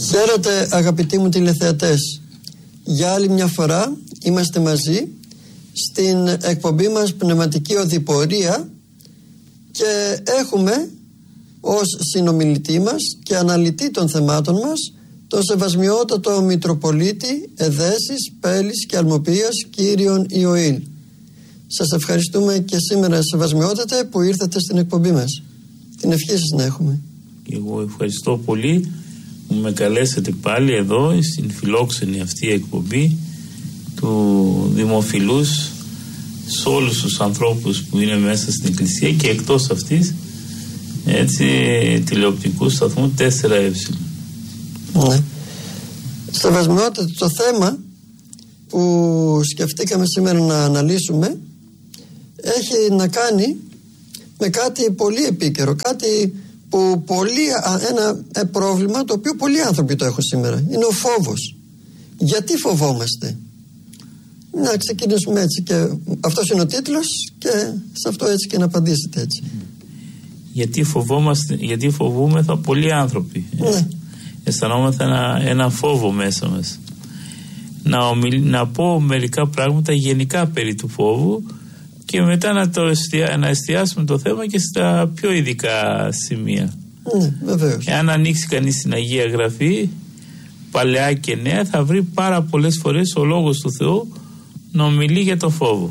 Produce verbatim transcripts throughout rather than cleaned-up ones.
Χαίρετε αγαπητοί μου τηλεθεατές. Για άλλη μια φορά είμαστε μαζί στην εκπομπή μας Πνευματική Οδηπορία και έχουμε ως συνομιλητή μας και αναλυτή των θεμάτων μας τον Σεβασμιότατο Μητροπολίτη Εδέσης, Πέλης και Αλμοποιίας κύριον Ιωήλ. Σας ευχαριστούμε και σήμερα, Σεβασμιότατε, που ήρθατε στην εκπομπή μας. Την ευχή σας να έχουμε. Εγώ ευχαριστώ πολύ που με καλέσατε πάλι εδώ στην φιλόξενη αυτή εκπομπή του δημοφιλούς σε όλους τους ανθρώπους που είναι μέσα στην Εκκλησία και εκτός αυτής, έτσι, τηλεοπτικού σταθμού τέσσερα ε. Ναι. Σεβασμιότατε, το θέμα που σκεφτήκαμε σήμερα να αναλύσουμε έχει να κάνει με κάτι πολύ επίκαιρο, κάτι που πολύ, ένα πρόβλημα το οποίο πολλοί άνθρωποι το έχουν σήμερα. Είναι ο φόβος. Γιατί φοβόμαστε? Να ξεκινήσουμε έτσι, και αυτός είναι ο τίτλος και σε αυτό έτσι και να απαντήσετε έτσι. Γιατί φοβόμαστε, γιατί φοβούμεθα πολλοί άνθρωποι. Ναι. Αισθανόμαστε ένα, ένα φόβο μέσα μας. Να, ομιλ, να πω μερικά πράγματα γενικά περί του φόβου και μετά να, το εστια, να εστιάσουμε το θέμα και στα πιο ειδικά σημεία. Ναι, βεβαίως. Εάν ανοίξει κανείς την Αγία Γραφή, παλαιά και νέα, θα βρει πάρα πολλές φορές ο Λόγος του Θεού να ομιλεί για το φόβο.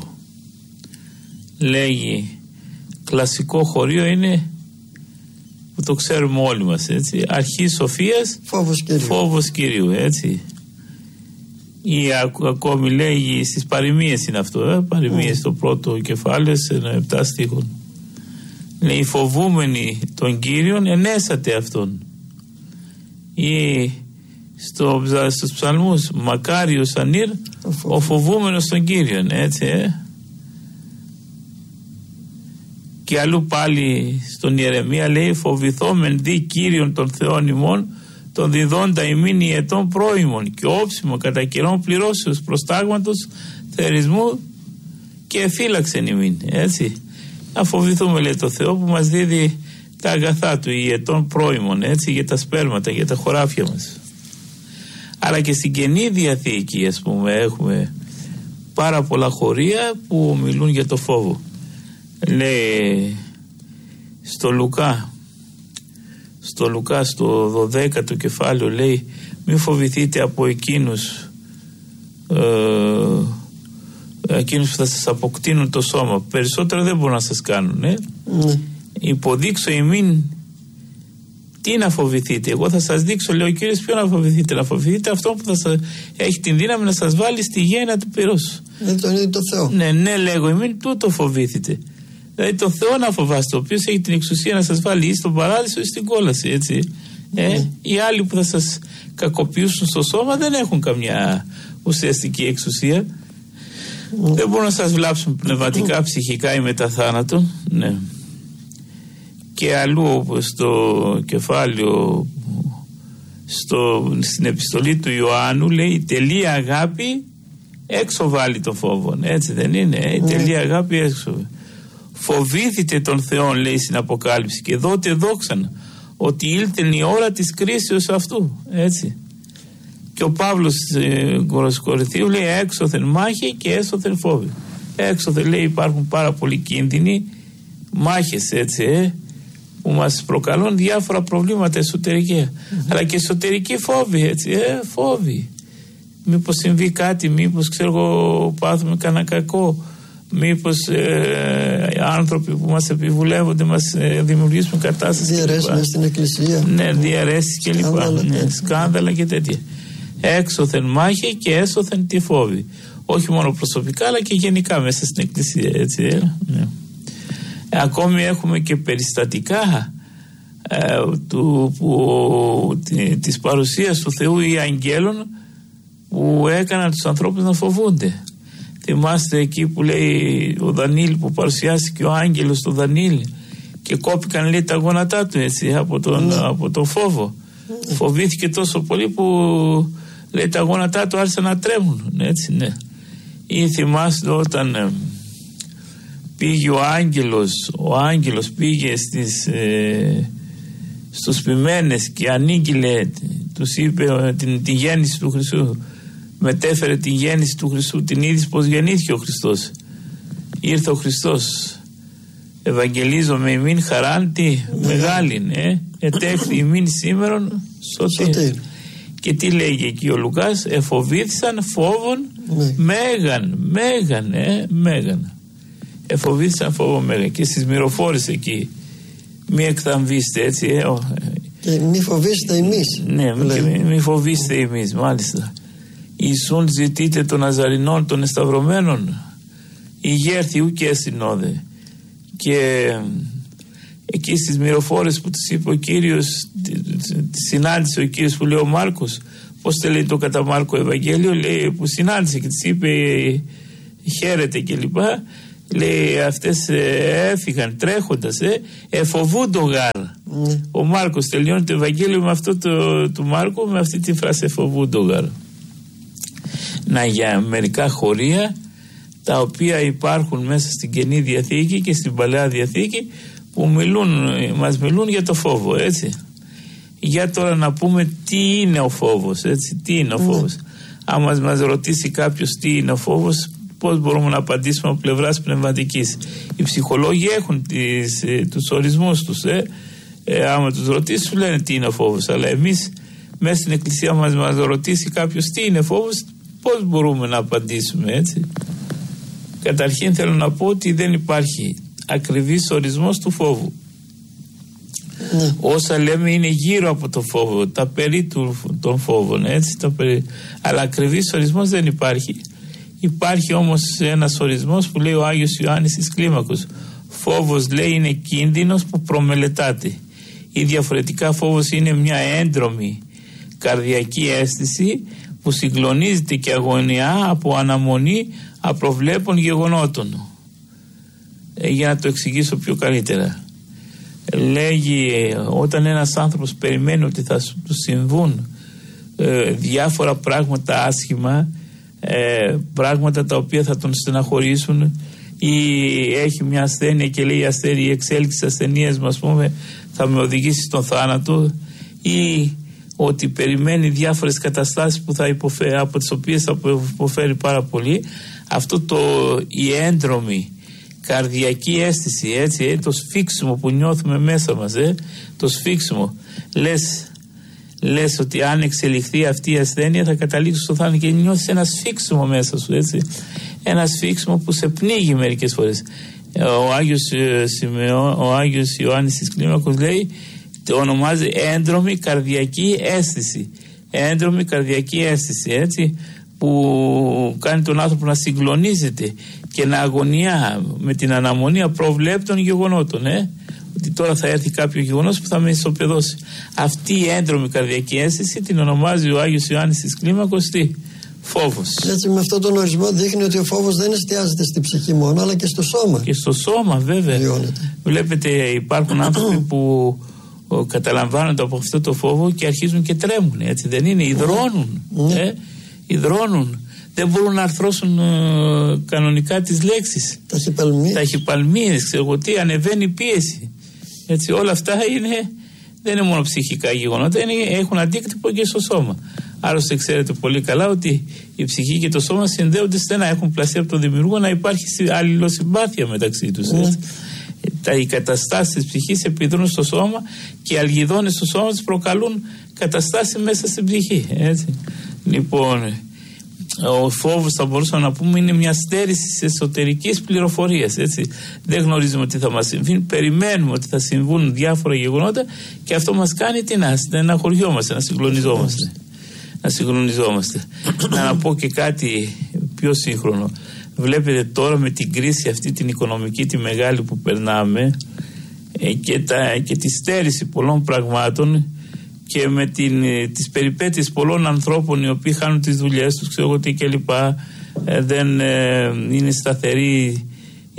Λέγει, κλασικό χωρίο είναι, που το ξέρουμε όλοι μας, έτσι, αρχή σοφίας, φόβος Κυρίου, φόβος Κυρίου, έτσι. Ή ακ, ακόμη λέγει στις παροιμίες είναι αυτό, ε, παροιμίες, mm. το πρώτο κεφάλαιο σε επτά στίχων. Λέει, φοβούμενοι τον Κύριον ενέσατε αυτόν. Ή στο, στους ψαλμούς, μακάριος ανήρ ο φοβούμενος τον Κύριον, έτσι, ε. Και αλλού πάλι στον Ιερεμία λέει, φοβηθόμεν δι Κύριον των Θεών ημών, τον διδόντα ημίν ιετών πρόημων και όψιμο κατά καιρών πληρώσεως προστάγματος θερισμού και εφύλαξεν ημίν, έτσι. Να φοβηθούμε, λέει, το Θεό που μας δίδει τα αγαθά του ιετών πρόημων, έτσι, για τα σπέρματα, για τα χωράφια μας. Αλλά και στην Καινή Διαθήκη, ας πούμε, έχουμε πάρα πολλά χωρία που μιλούν για το φόβο. Λέει στο Λουκά, στο Λουκά στο δωδέκατο κεφάλαιο, λέει, μη φοβηθείτε από εκείνους ε, εκείνους που θα σας αποκτήνουν το σώμα, περισσότερο δεν μπορούν να σας κάνουν, ε. Mm. Υποδείξω ημίν τι να φοβηθείτε, εγώ θα σας δείξω, λέει ο Κύριος, ποιο να φοβηθείτε? Να φοβηθείτε αυτό που θα σας, έχει την δύναμη να σας βάλει στη γέννα του πυρός. Είναι τον ίδιο το Θεό. Ναι, ναι, λέγω, ημίν τούτο φοβήθητε. Δηλαδή το Θεό να φοβάστε, ο οποίος έχει την εξουσία να σας βάλει ή στον παράδεισο ή στην κόλαση, έτσι. Mm. Ε, οι άλλοι που θα σας κακοποιήσουν στο σώμα δεν έχουν καμιά ουσιαστική εξουσία. Mm. Δεν μπορούν να σας βλάψουν πνευματικά, mm. ψυχικά ή μετά θάνατο. Ναι. Και αλλού, όπως στο κεφάλαιο, στο, στην επιστολή του Ιωάννου, λέει, η τελεία αγάπη έξω βάλει το φόβο. Έτσι δεν είναι? Ε? Η τελεία αγάπη έξω. Φοβήθητε τον Θεό, λέει στην Αποκάλυψη, και δότε δόξαν ότι ήλθεν η ώρα της κρίσεως αυτού, έτσι. Και ο Παύλος ε, Κορινθίου λέει, έξωθεν μάχη και έσωθεν φόβη. Έξωθεν, λέει, υπάρχουν πάρα πολλοί κίνδυνοι, μάχες, έτσι, ε, που μας προκαλούν διάφορα προβλήματα εσωτερικά, mm-hmm. αλλά και εσωτερικοί φόβοι, έτσι, ε, φόβοι. Μήπως συμβεί κάτι, μήπως, ξέρω εγώ, πάθουμε κανένα κακό, μήπως ε, άνθρωποι που μας επιβουλεύονται μας ε, δημιουργήσουν κατάσταση. Διαρρέσεις μες στην Εκκλησία. Ναι, διαρρέσεις και λοιπά. Ναι, σκάνδαλα και τέτοια. Έξωθεν μάχη και έσωθεν τη φόβη. Όχι μόνο προσωπικά, αλλά και γενικά μέσα στην Εκκλησία. Έτσι, ε, ναι. ε, ακόμη έχουμε και περιστατικά ε, του, που, τη, της παρουσίας του Θεού ή αγγέλων που έκαναν τους ανθρώπους να φοβούνται. Θυμάστε εκεί που λέει ο Δανίλ, που παρουσιάστηκε ο άγγελος του Δανίλ και κόπηκαν, λέει, τα γόνατά του, έτσι, από τον, mm. από τον φόβο. Mm. Φοβήθηκε τόσο πολύ που, λέει, τα γόνατά του άρχισαν να τρέμουν, έτσι, ναι. Ή θυμάστε όταν ε, πήγε ο άγγελος, ο άγγελος πήγε στις, ε, στους ποιμένες και ανήγγειλε τους είπε την, τη γέννηση του Χριστού, μετέφερε τη γέννηση του Χριστού, την είδηση πως γεννήθηκε ο Χριστός. Ήρθε ο Χριστός, ευαγγελίζω με ημίν χαράν τι μεγάλην, ε, ετέχθη ημίν σήμερον σωτήρ. Και τι λέγει εκεί ο Λουκάς, εφοβήθησαν φόβον ναι. μέγαν, μέγαν, ε, μέγαν. Εφοβήθησαν φόβον μέγαν. Και στις μυροφόρες εκεί, μη εκθαμβήστε, έτσι, ε, ο, και μη φοβήστε εμείς. Ναι, μη, μη φοβήστε εμείς, μάλιστα. Ιησούν ζητείτε των Ναζαρινών των εσταυρωμένων, ηγέρθη ου και συνόδε. Και εκεί στις μυροφόρες που τους είπε ο Κύριος, τη συνάντησε ο Κύριος που λέει ο Μάρκος, πώς τε λέει το κατά Μάρκο Ευαγγέλιο, λέει, που συνάντησε και της είπε χαίρετε και λοιπά, λέει αυτές ε, έφυγαν τρέχοντας, ε, εφοβούντο γάρ. Mm. Ο Μάρκος τελειώνει το Ευαγγέλιο με αυτό το, του Μάρκου, με αυτή τη φράση εφοβούντο γάρ. Να, για μερικά χωρία τα οποία υπάρχουν μέσα στην Καινή Διαθήκη και στην Παλαιά Διαθήκη, που μιλούν, μας μιλούν για το φόβο, έτσι. Για τώρα να πούμε τι είναι ο φόβος, έτσι, τι είναι ο φόβος. Mm. Αν μας, μας ρωτήσει κάποιος τι είναι ο φόβος, πώς μπορούμε να απαντήσουμε από πλευράς πνευματικής. Οι ψυχολόγοι έχουν τις, ε, τους ορισμούς τους, ε. Ε, άμα τους ρωτήσει σου λένε τι είναι ο φόβος, αλλά εμείς μέσα στην εκκλησία μας μας ρωτήσει κάποιος τι είναι φόβος, πώς μπορούμε να απαντήσουμε, έτσι. Καταρχήν θέλω να πω ότι δεν υπάρχει ακριβής ορισμός του φόβου. Ναι. Όσα λέμε είναι γύρω από το φόβο, τα περί του, των φόβων, έτσι, τα περί, αλλά ακριβής ορισμός δεν υπάρχει. Υπάρχει όμως ένας ορισμός που λέει ο Άγιος Ιωάννης της Κλίμακος. Φόβος, λέει, είναι κίνδυνος που προμελετάται, ή διαφορετικά φόβος είναι μια έντρομη καρδιακή αίσθηση που συγκλονίζεται και αγωνιά από αναμονή απροβλέπων γεγονότων. Ε, για να το εξηγήσω πιο καλύτερα, λέγει όταν ένας άνθρωπος περιμένει ότι θα του συμβούν ε, διάφορα πράγματα άσχημα, ε, πράγματα τα οποία θα τον στεναχωρήσουν, ή έχει μια ασθένεια και λέει η, η εξέλιξη της ασθενείας μου, ας πούμε, θα με οδηγήσει στον θάνατο, ή ότι περιμένει διάφορες καταστάσεις που θα υποφέρει, από τις οποίες θα υποφέρει πάρα πολύ, αυτό το η έντρομη καρδιακή αίσθηση, έτσι, ε, το σφίξιμο που νιώθουμε μέσα μας, ε, το σφίξιμο, λες, λες ότι αν εξελιχθεί αυτή η ασθένεια θα καταλήξει στο θάνατο και νιώθεις ένα σφίξιμο μέσα σου, έτσι, ένα σφίξιμο που σε πνίγει μερικές φορές. Ο Άγιος, Σημεώ, ο Άγιος Ιωάννης της Κλίμακος λέει, το ονομάζει έντρομη καρδιακή αίσθηση, έντρομη καρδιακή αίσθηση, έτσι, που κάνει τον άνθρωπο να συγκλονίζεται και να αγωνιά με την αναμονή απροβλέπτων γεγονότων, ε? ότι τώρα θα έρθει κάποιο γεγονός που θα με ισοπεδώσει. Αυτή η έντρομη καρδιακή αίσθηση την ονομάζει ο Άγιος Ιωάννης της Κλίμακος τι? Φόβος. Έτσι, με αυτόν τον ορισμό δείχνει ότι ο φόβος δεν εστιάζεται στη ψυχή μόνο, αλλά και στο σώμα. Και στο σώμα, βέβαια. Βιώνεται. Βλέπετε, υπάρχουν άνθρωποι που ο, καταλαμβάνονται από αυτό το φόβο και αρχίζουν και τρέμουν, έτσι δεν είναι? Ιδρώνουν. Ναι. Ε? Ιδρώνουν. Δεν μπορούν να αρθρώσουν ε, κανονικά τις λέξεις. Ταχυπαλμίες, ξέρω εγώ τι, ανεβαίνει η πίεση. Έτσι, όλα αυτά είναι, δεν είναι μόνο ψυχικά γεγονότα, είναι, έχουν αντίκτυπο και στο σώμα. Άλλωστε, ξέρετε πολύ καλά ότι η ψυχή και το σώμα συνδέονται στενά. Έχουν πλαστεί από τον Δημιουργό να υπάρχει αλληλοσυμπάθεια μεταξύ τους. Mm. Τα, οι καταστάσεις της ψυχής επιδρούν στο σώμα και οι αλγιδόνες στο σώμα τους προκαλούν καταστάσεις μέσα στην ψυχή. Έτσι. Λοιπόν, ο φόβος, θα μπορούσαμε να πούμε, είναι μια στέρηση της εσωτερικής πληροφορίας. Έτσι. Δεν γνωρίζουμε τι θα μας συμβεί, περιμένουμε ότι θα συμβούν διάφορα γεγονότα και αυτό μας κάνει τι να στεναχωριόμαστε, να συγκλονιζόμαστε. Να συγκλονιζόμαστε. Να, να πω και κάτι πιο σύγχρονο. Βλέπετε τώρα με την κρίση αυτή την οικονομική, τη μεγάλη που περνάμε, ε, και, τα, και τη στέρηση πολλών πραγμάτων και με την, τις περιπέτειες πολλών ανθρώπων οι οποίοι χάνουν τις δουλειές τους, ξέρω εγώ τι και λοιπά, ε, δεν ε, είναι σταθεροί,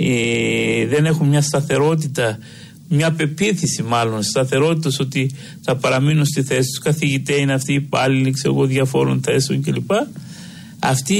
ε, δεν έχουν μια σταθερότητα, μια πεποίθηση μάλλον σταθερότητα ότι θα παραμείνουν στη θέση τους. Καθηγητές είναι αυτοί οι υπάλληλοι, ξέρω εγώ, διαφόρων θέσεων και λοιπά. Αυτή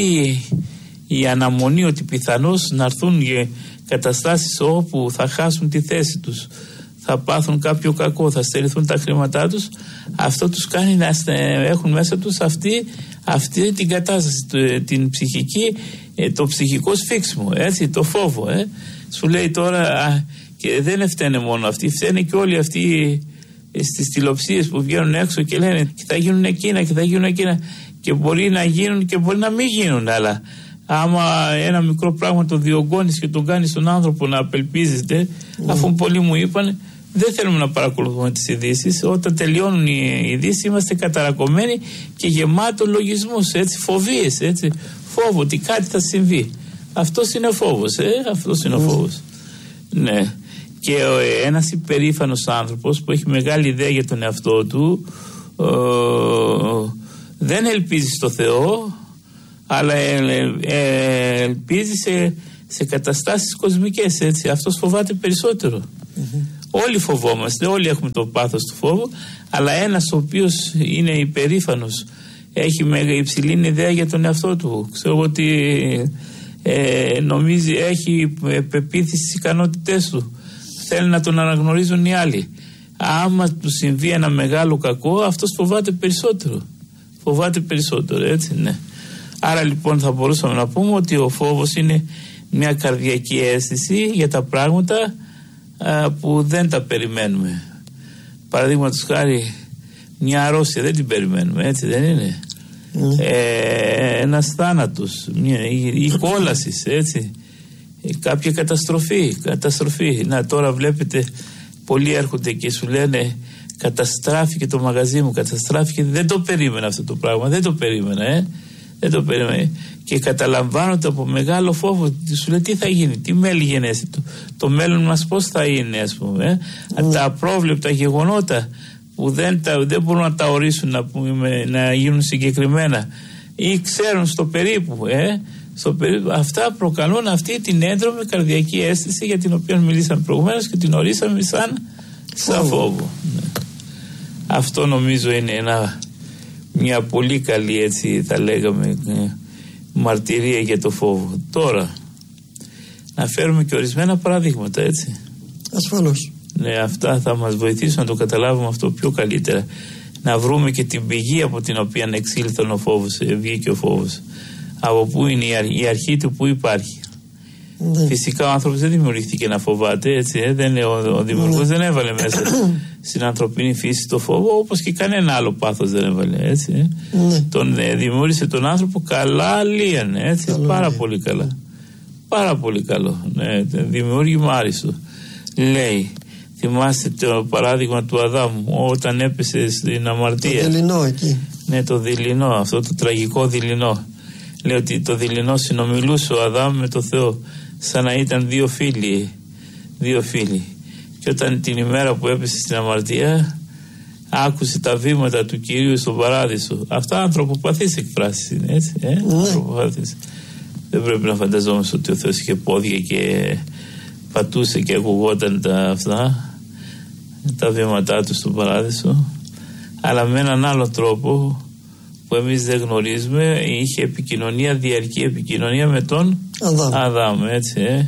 η αναμονή ότι πιθανώς να έρθουν καταστάσεις όπου θα χάσουν τη θέση τους, θα πάθουν κάποιο κακό, θα στερηθούν τα χρήματά τους. Αυτό τους κάνει να έχουν μέσα τους αυτή, αυτή την κατάσταση, την ψυχική, το ψυχικό σφίξιμο, έτσι, το φόβο. Ε. Σου λέει τώρα, α, και δεν φταίνε μόνο αυτοί, φταίνε και όλοι αυτοί στις τηλεοψίες που βγαίνουν έξω και λένε και θα γίνουν εκείνα και θα γίνουν εκείνα, και μπορεί να γίνουν και μπορεί να μην γίνουν, αλλά άμα ένα μικρό πράγμα το διωγγώνεις και τον κάνεις τον άνθρωπο να απελπίζεται, mm. αφού πολλοί μου είπαν, δεν θέλουμε να παρακολουθούμε τις ειδήσεις. Όταν τελειώνουν οι ειδήσεις είμαστε καταρακωμένοι και γεμάτο λογισμούς, έτσι, φοβίες, έτσι, φόβο ότι κάτι θα συμβεί. Αυτός είναι ο φόβος, ε, αυτός είναι mm. ο φόβος. Ναι. Και ε, ένας υπερήφανος άνθρωπος που έχει μεγάλη ιδέα για τον εαυτό του, ε, δεν ελπίζει στο Θεό, αλλά ελπίζει σε, σε καταστάσεις κοσμικές, έτσι. Αυτός φοβάται περισσότερο. Mm-hmm. Όλοι φοβόμαστε, όλοι έχουμε το πάθος του φόβου, αλλά ένας ο οποίος είναι υπερήφανος, έχει μέγα υψηλή ιδέα για τον εαυτό του, ξέρω ότι ε, νομίζει, έχει πεποίθηση στις ικανότητές του, θέλει να τον αναγνωρίζουν οι άλλοι. Άμα του συμβεί ένα μεγάλο κακό, αυτός φοβάται περισσότερο. Φοβάται περισσότερο, έτσι, ναι. Άρα λοιπόν θα μπορούσαμε να πούμε ότι ο φόβος είναι μια καρδιακή αίσθηση για τα πράγματα α, που δεν τα περιμένουμε. Παραδείγματος χάρη, μια αρρώστια δεν την περιμένουμε, έτσι δεν είναι? Mm. Ε, ένας θάνατος, μια, η, η κόλαση, έτσι, ε, κάποια καταστροφή, καταστροφή. Να, τώρα βλέπετε πολλοί έρχονται και σου λένε καταστράφηκε το μαγαζί μου, καταστράφηκε, δεν το περίμενα αυτό το πράγμα, δεν το περίμενα, ε. Δεν το περίμενε. Και καταλαμβάνονται από μεγάλο φόβο. Σου λέει τι θα γίνει, τι μέλη γενέσει, το, το μέλλον μας πώς θα είναι, ας πούμε. Ε? Mm. Τα απρόβλεπτα γεγονότα που δεν, τα, δεν μπορούν να τα ορίσουν, να, πούμε, να γίνουν συγκεκριμένα ή ξέρουν στο περίπου, ε? στο περίπου. Αυτά προκαλούν αυτή την έντρομη καρδιακή αίσθηση για την οποία μιλήσαμε προηγουμένως και την ορίσαμε σαν, σαν φόβο. Ναι. Αυτό νομίζω είναι ένα, μια πολύ καλή, έτσι θα λέγαμε, μαρτυρία για το φόβο. Τώρα να φέρουμε και ορισμένα παραδείγματα, έτσι. Ασφαλώς. Ναι, αυτά θα μας βοηθήσουν να το καταλάβουμε αυτό πιο καλύτερα. Να βρούμε και την πηγή από την οποία εξήλθον ο φόβος, βγήκε ο φόβος. Από πού είναι η, αρχή, η αρχή του, πού υπάρχει. Ναι. Φυσικά ο άνθρωπος δεν δημιουργήθηκε να φοβάται, έτσι, ε? δεν, ο, ο δημιουργός ναι. δεν έβαλε μέσα στην ανθρωπίνη φύση το φόβο, όπως και κανένα άλλο πάθος δεν έβαλε, έτσι. Ε? Ναι. Τον ε, δημιούργησε τον άνθρωπο καλά λίανε, έτσι, καλό, πάρα ναι. πολύ καλά. Πάρα πολύ καλό, ναι, δημιούργημα άριστο. Λέει, θυμάστε το παράδειγμα του Αδάμ όταν έπεσε στην αμαρτία. Το δειλινό εκεί. Ναι, το δειλινό, αυτό το τραγικό δειλινό. Λέει ότι το δειλινό συνομιλούσε ο Αδάμ με το Θεό σαν να ήταν δύο φίλοι, δύο φίλοι. Και όταν την ημέρα που έπεσε στην αμαρτία άκουσε τα βήματα του Κυρίου στον παράδεισο. Αυτά ανθρωποπαθείς εκφράσεις είναι, έτσι, ε? Mm. Ανθρωποπαθείς. Δεν πρέπει να φανταζόμαστε ότι ο Θεός είχε πόδια και πατούσε και ακουγόταν τα αυτά, τα βήματά του στον παράδεισο, αλλά με έναν άλλο τρόπο που εμείς δεν γνωρίζουμε, είχε επικοινωνία, διαρκή επικοινωνία με τον Αδάμ, Αδάμ, έτσι, ε?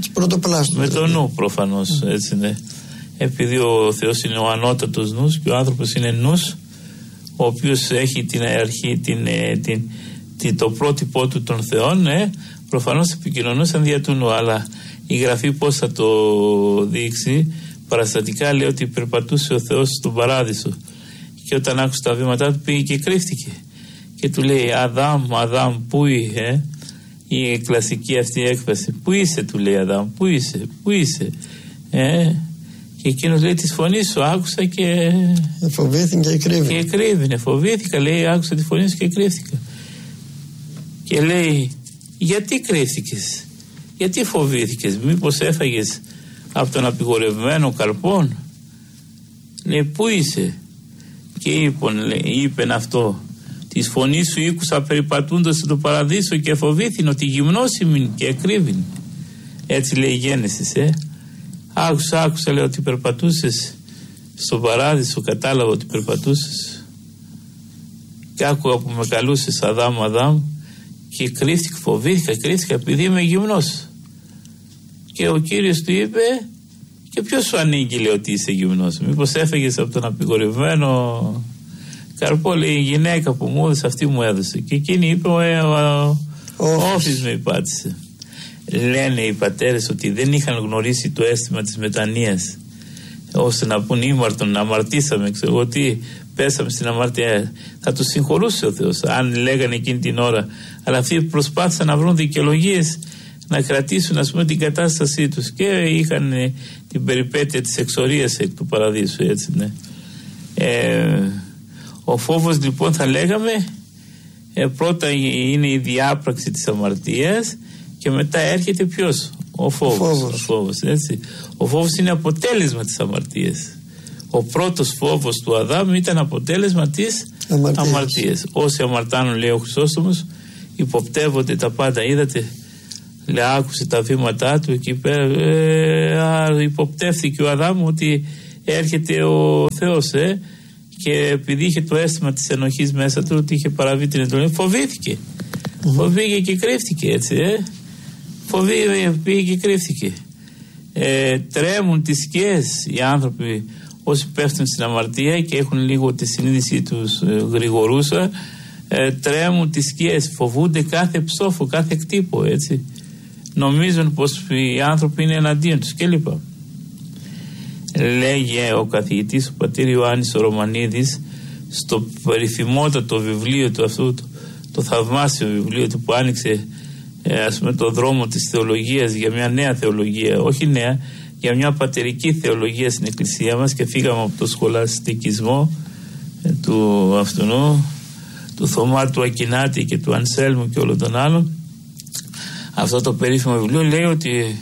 με τον νου προφανώς, mm. έτσι, ναι. Επειδή ο Θεός είναι ο ανώτατος νους και ο άνθρωπος είναι νους, ο οποίος έχει την αρχή, την, την, την, το πρότυπό του των Θεών, ε? προφανώς επικοινωνούσαν δια του νου, αλλά η Γραφή πώς θα το δείξει? Παραστατικά λέει ότι περπατούσε ο Θεός στον παράδεισο και όταν άκουσε τα βήματά του πήγε και κρύφτηκε και του λέει Αδάμ, Αδάμ, πού είσαι? Η κλασική αυτή έκφραση, πού είσαι, του λέει Αδάμ, πού είσαι, πού είσαι, ε? Και εκείνος λέει τη φωνή σου άκουσα και φοβήθηκα και κρύβει. Και κρύβει, φοβήθηκα, λέει, άκουσα τη φωνή σου και κρύφτηκα. Και λέει, γιατί κρύφτηκες, γιατί φοβήθηκες, μήπως έφαγες από τον απειγορευμένο καρπόν? Λέει, πού είσαι? Και είπεν, λέει, είπεν αυτό, τη φωνή σου ήκουσα περιπατούντας στο παραδείσο και φοβήθην ότι γυμνώσιμην και εκρύβην. Έτσι λέει η Γένεσης, ε. Άκουσα, άκουσα, λέει, ότι περπατούσες στον παράδεισο, κατάλαβα ότι περπατούσες και άκουγα που με καλούσες Αδάμ, Αδάμ και κρύφτηκα, φοβήθηκα, κρύφτηκα επειδή είμαι γυμνός. Και ο Κύριος του είπε Και ποιος σου ανήγγειλε ότι είσαι γυμνός? Μήπως έφεγες από τον απειγορευμένο καρπό? Λέει, η γυναίκα που μου έδωσε, αυτή μου έδωσε. Και εκείνη είπε, ο, ο, ο όφης με υπάτησε. Λένε οι πατέρες ότι δεν είχαν γνωρίσει το αίσθημα της μετανοίας, ώστε να πούν ήμαρτον, να αμαρτήσαμε, ξέρω εγώ τι, πέσαμε στην αμαρτία. Θα τους συγχωρούσε ο Θεός αν λέγανε εκείνη την ώρα. Αλλά αυτοί προσπάθησαν να βρουν δικαιολογίες να κρατήσουν, ας πούμε, την κατάστασή τους, και είχαν ε, την περιπέτεια της εξορίας εκ του παραδείσου, έτσι, ναι. Ε, ο φόβος, λοιπόν, θα λέγαμε, ε, πρώτα είναι η διάπραξη της αμαρτίας και μετά έρχεται ποιος? Ο φόβος. Ο φόβος, ο φόβος, έτσι. Ο φόβος είναι αποτέλεσμα της αμαρτίας. Ο πρώτος φόβος του Αδάμ ήταν αποτέλεσμα της αμαρτίας. αμαρτίας. Όσοι αμαρτάνουν, λέει ο Χρυσόστομος, υποπτεύονται τα πάντα. Είδατε, λέει, άκουσε τα βήματά του εκεί πέρα, ε, α, υποπτεύθηκε ο Αδάμ ότι έρχεται ο Θεός, ε, και επειδή είχε το αίσθημα της ενοχής μέσα του, ότι είχε παραβεί την εντολή, φοβήθηκε. Mm-hmm. Φοβήγε και κρύφτηκε, έτσι, ε. Φοβήγε και κρύφτηκε. Ε, τρέμουν τις σκιές οι άνθρωποι όσοι πέφτουν στην αμαρτία και έχουν λίγο τη συνείδησή τους ε, γρηγορούσα, ε, τρέμουν τις σκιές, φοβούνται κάθε ψόφο, κάθε κτύπο, έτσι. Νομίζουν πως οι άνθρωποι είναι εναντίον τους κλπ. Λέγε ο καθηγητής, ο πατήρ Ιωάννης ο Ρωμανίδης, στο περίφημότατο βιβλίο του αυτού, το, το θαυμάσιο βιβλίο του που άνοιξε, ε, ας πούμε, το δρόμο της θεολογίας για μια νέα θεολογία, όχι νέα, για μια πατερική θεολογία στην Εκκλησία μας, και φύγαμε από το σχολαστικισμό ε, του αυτού, του Θωμά του Ακινάτη και του Ανσέλμου και όλων των άλλων. Αυτό το περίφημο βιβλίο λέει ότι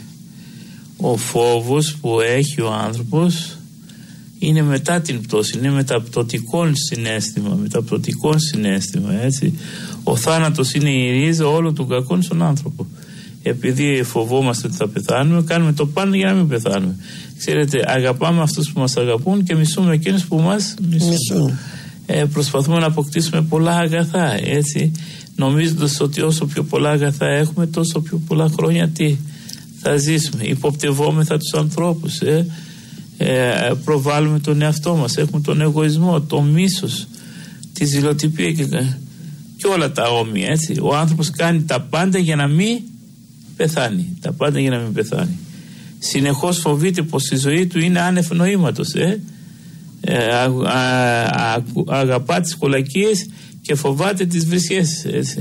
ο φόβος που έχει ο άνθρωπος είναι μετά την πτώση, είναι μεταπτωτικό συναίσθημα, μεταπτωτικό συναίσθημα, έτσι. Ο θάνατος είναι η ρίζα όλων των κακών στον άνθρωπο. Επειδή φοβόμαστε ότι θα πεθάνουμε, κάνουμε το πάνω για να μην πεθάνουμε. Ξέρετε, αγαπάμε αυτούς που μας αγαπούν και μισούμε εκείνους που μας μισούν. μισούν. Ε, προσπαθούμε να αποκτήσουμε πολλά αγαθά, έτσι, νομίζοντας ότι όσο πιο πολλά αγαθά έχουμε, τόσο πιο πολλά χρόνια τι θα ζήσουμε. Υποπτευόμεθα τους ανθρώπους, ε, ε, προβάλλουμε τον εαυτό μας, έχουμε τον εγωισμό, το μίσος, τη ζηλοτυπία και, και όλα τα όμοια, έτσι. Ο άνθρωπος κάνει τα πάντα για να μην πεθάνει, τα πάντα για να μην πεθάνει. Συνεχώς φοβείται πως η ζωή του είναι άνευ νοήματος, ε. Ε, α, α, α, αγαπά τις κολακίες και φοβάται τις βρισιές, έτσι.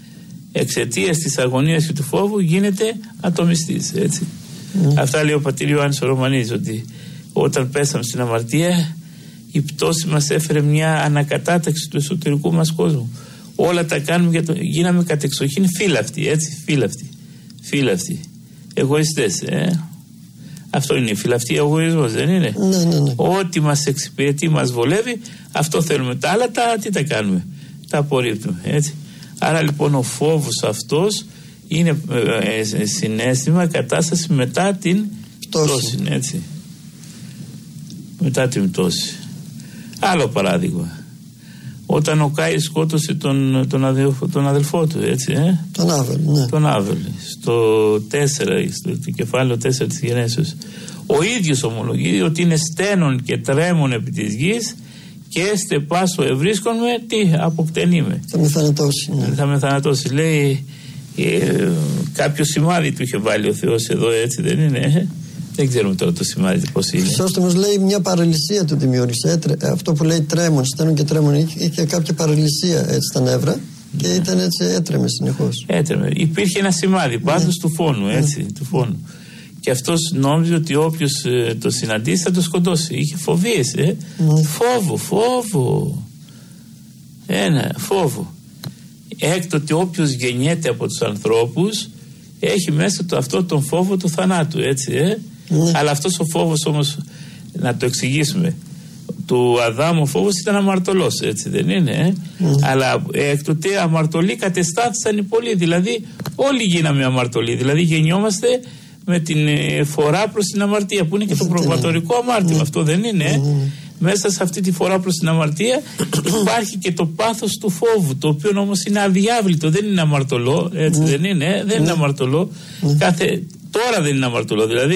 Εξαιτίας της αγωνίας και του φόβου γίνεται ατομιστής, έτσι. Mm. Αυτά λέει ο πατήρ Ιωάννης ο Ρωμανής, ότι όταν πέσαμε στην αμαρτία, η πτώση μας έφερε μια ανακατάταξη του εσωτερικού μας κόσμου. Όλα τα κάνουμε για το... γίναμε κατεξοχήν φύλαυτοι, έτσι, φύλαυτοι, φύλαυτοι, εγωιστές, ε. Αυτό είναι η φυλαυτή, ο εγωισμός, δεν είναι? Ναι, ναι, ναι. Ό,τι μας εξυπηρετεί, μας βολεύει, αυτό θέλουμε. Τα άλλα, τα, τι τα κάνουμε? Τα απορρίπτουμε, έτσι. Άρα λοιπόν ο φόβος αυτός είναι ε, ε, συναίσθημα, κατάσταση μετά την πτώση, πτώση, έτσι. Μετά την πτώση. Άλλο παράδειγμα. Όταν ο Κάης σκότωσε τον, τον, αδελφό, τον αδελφό του, έτσι, ε? Τον Άβελ, ναι. Τον Άβελ, στο τέσσερα, στο κεφάλαιο τέσσερα της Γενέσεως. Ο ίδιος ομολογεί ότι είναι στένον και τρέμον επί της γης και έστε πάσο ευρίσκον με, τι, αποκτενεί με. Θα με θανατώσει. Ναι. Θα με θανατώσει. Λέει, ε, κάποιο σημάδι του είχε βάλει ο Θεός εδώ, έτσι δεν είναι? Ε? Δεν ξέρουμε τώρα το σημάδι πώς είναι. Χρυσόστομος λέει μια παραλυσία του δημιούργησε. Αυτό που λέει τρέμον, στένον και τρέμον, είχε κάποια παραλυσία, έτσι, στα νεύρα. Ναι. Και ήταν έτσι, έτρεμε συνεχώς. Έτρεμε. Υπήρχε ένα σημάδι πάντως, ναι, του φόνου, έτσι, ναι, του φόνου. Και αυτός νόμιζε ότι όποιος ε, το συναντήσει θα το σκοτώσει. Είχε φοβίες, ε. Ναι. Φόβο, φόβο. Ένα, φόβο. Έκτοτε όποιος γεννιέται από τους ανθρώπους έχει μέσα του αυτό τον φόβο του θανάτου, έτσι, ε. Ναι. Αλλά αυτός ο φόβος όμως, να το εξηγήσουμε, του Αδάμ ο φόβος ήταν αμαρτωλός, έτσι δεν είναι? Ε? Mm. Αλλά εκ τότε αμαρτωλοί κατεστάθησαν οι πολλοί. Δηλαδή όλοι γίναμε αμαρτωλοί. Δηλαδή γεννιόμαστε με την ε, φορά προς την αμαρτία, που είναι και το προβατορικό αμάρτημα. Mm. Αυτό δεν είναι? Ε? Mm. Μέσα σε αυτή τη φορά προς την αμαρτία υπάρχει και το πάθος του φόβου, το οποίο όμως είναι αδιάβλητο, δεν είναι αμαρτωλό, έτσι mm. δεν είναι? Ε? Δεν mm. είναι αμαρτωλό. Mm. Κάθε... Τώρα δεν είναι αμαρτωλό. Δηλαδή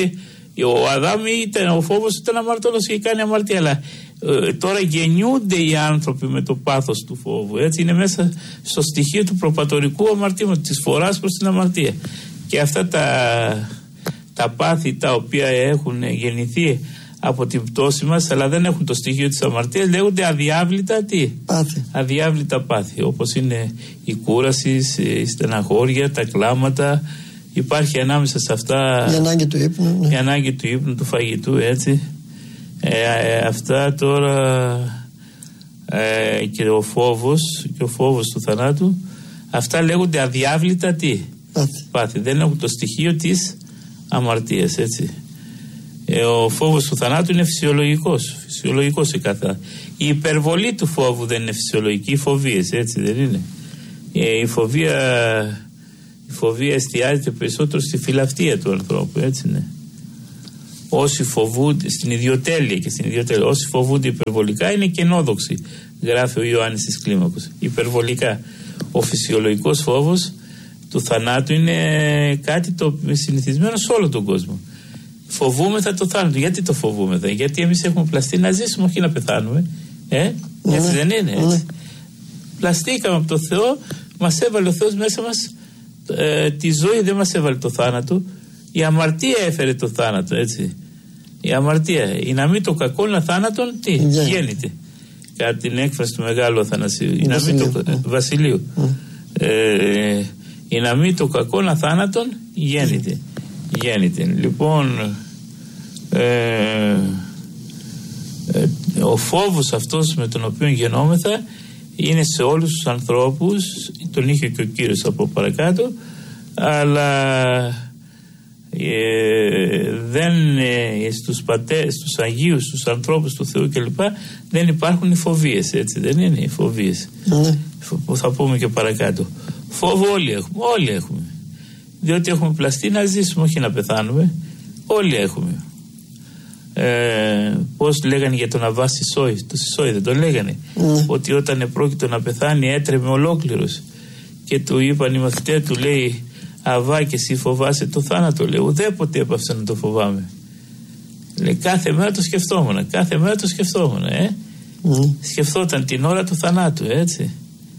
Ο Αδάμ ήταν, ο φόβος ήταν αμαρτωλός και κάνει αμαρτία, αλλά ε, τώρα γεννιούνται οι άνθρωποι με το πάθος του φόβου, έτσι, είναι μέσα στο στοιχείο του προπατορικού αμαρτήματος, της φοράς προς την αμαρτία. Και αυτά τα, τα πάθη τα οποία έχουν γεννηθεί από την πτώση μας, αλλά δεν έχουν το στοιχείο της αμαρτίας, λέγονται αδιάβλητα τι? Πάθη. Αδιάβλητα πάθη, όπως είναι η κούραση, η στεναχώρια, τα κλάματα. Υπάρχει ανάμεσα σε αυτά η ανάγκη του ύπνου, ναι. η ανάγκη του ύπνου, του φαγητού, έτσι. Ε, ε, αυτά τώρα ε, και ο φόβος και ο φόβος του θανάτου, αυτά λέγονται αδιάβλητα τι? Πάθη. Πάθη. Δεν έχουν το στοιχείο της αμαρτίας, έτσι. Ε, ο φόβος του θανάτου είναι φυσιολογικός, φυσιολογικός σε κάθε. Η υπερβολή του φόβου δεν είναι φυσιολογική, οι φοβίες, έτσι δεν είναι? Ε, η φοβία... Η φοβία εστιάζεται περισσότερο στη φιλαυτία του ανθρώπου, έτσι, ναι. Όσοι φοβούνται, στην ιδιοτέλεια και στην ιδιοτέλεια, όσοι φοβούνται υπερβολικά είναι κενόδοξοι, γράφει ο Ιωάννης της Κλίμακος. Υπερβολικά. Ο φυσιολογικός φόβος του θανάτου είναι κάτι το συνηθισμένο σε όλο τον κόσμο. Φοβούμεθα το θάνατο. Γιατί το φοβούμεθα? Γιατί εμείς έχουμε πλαστεί να ζήσουμε, όχι να πεθάνουμε. Ε? Ναι, έτσι δεν είναι? Έτσι. Ναι. Πλαστήκαμε από το Θεό, μας έβαλε ο Θεός μέσα μας. Ε, τη ζωή δεν μας έβαλε το θάνατο. Η αμαρτία έφερε το θάνατο, έτσι. Η αμαρτία, η να μην το κακό να θάνατον τι? Yeah. Γέννηται. Κατά την έκφραση του Μεγάλου Αθανασίου, η να μην το, ε, Βασιλείου, mm. ε, η να μην το κακό να θάνατον γέννηται. Mm. Γέννηται. Λοιπόν, ε, ε, ο φόβος αυτός με τον οποίο γεννόμεθα είναι σε όλους τους ανθρώπους, τον είχε και ο Κύριος από παρακάτω, αλλά ε, δεν ε, στους πατέρες, στους Αγίους, στους ανθρώπους του Θεού κλπ. Δεν υπάρχουν οι φοβίες, έτσι δεν είναι οι φοβίες? Mm. Που θα πούμε και παρακάτω. Φόβο όλοι έχουμε, όλοι έχουμε. Διότι έχουμε πλαστεί να ζήσουμε, όχι να πεθάνουμε. Όλοι έχουμε. Ε, πώς λέγανε για τον Αββά Σισόη, το Σισόη δεν το λέγανε? Mm. Ότι όταν επρόκειτο να πεθάνει έτρεμε ολόκληρος και του είπαν οι μαθητές του, λέει, Αββά, και εσύ φοβάσαι το θάνατο? Λέει, ουδέποτε έπαυσα να το φοβάμαι. Λέει, κάθε μέρα το σκεφτόμουν, κάθε μέρα το σκεφτόμουν, ε? Mm. Σκεφτόταν την ώρα του θανάτου, έτσι.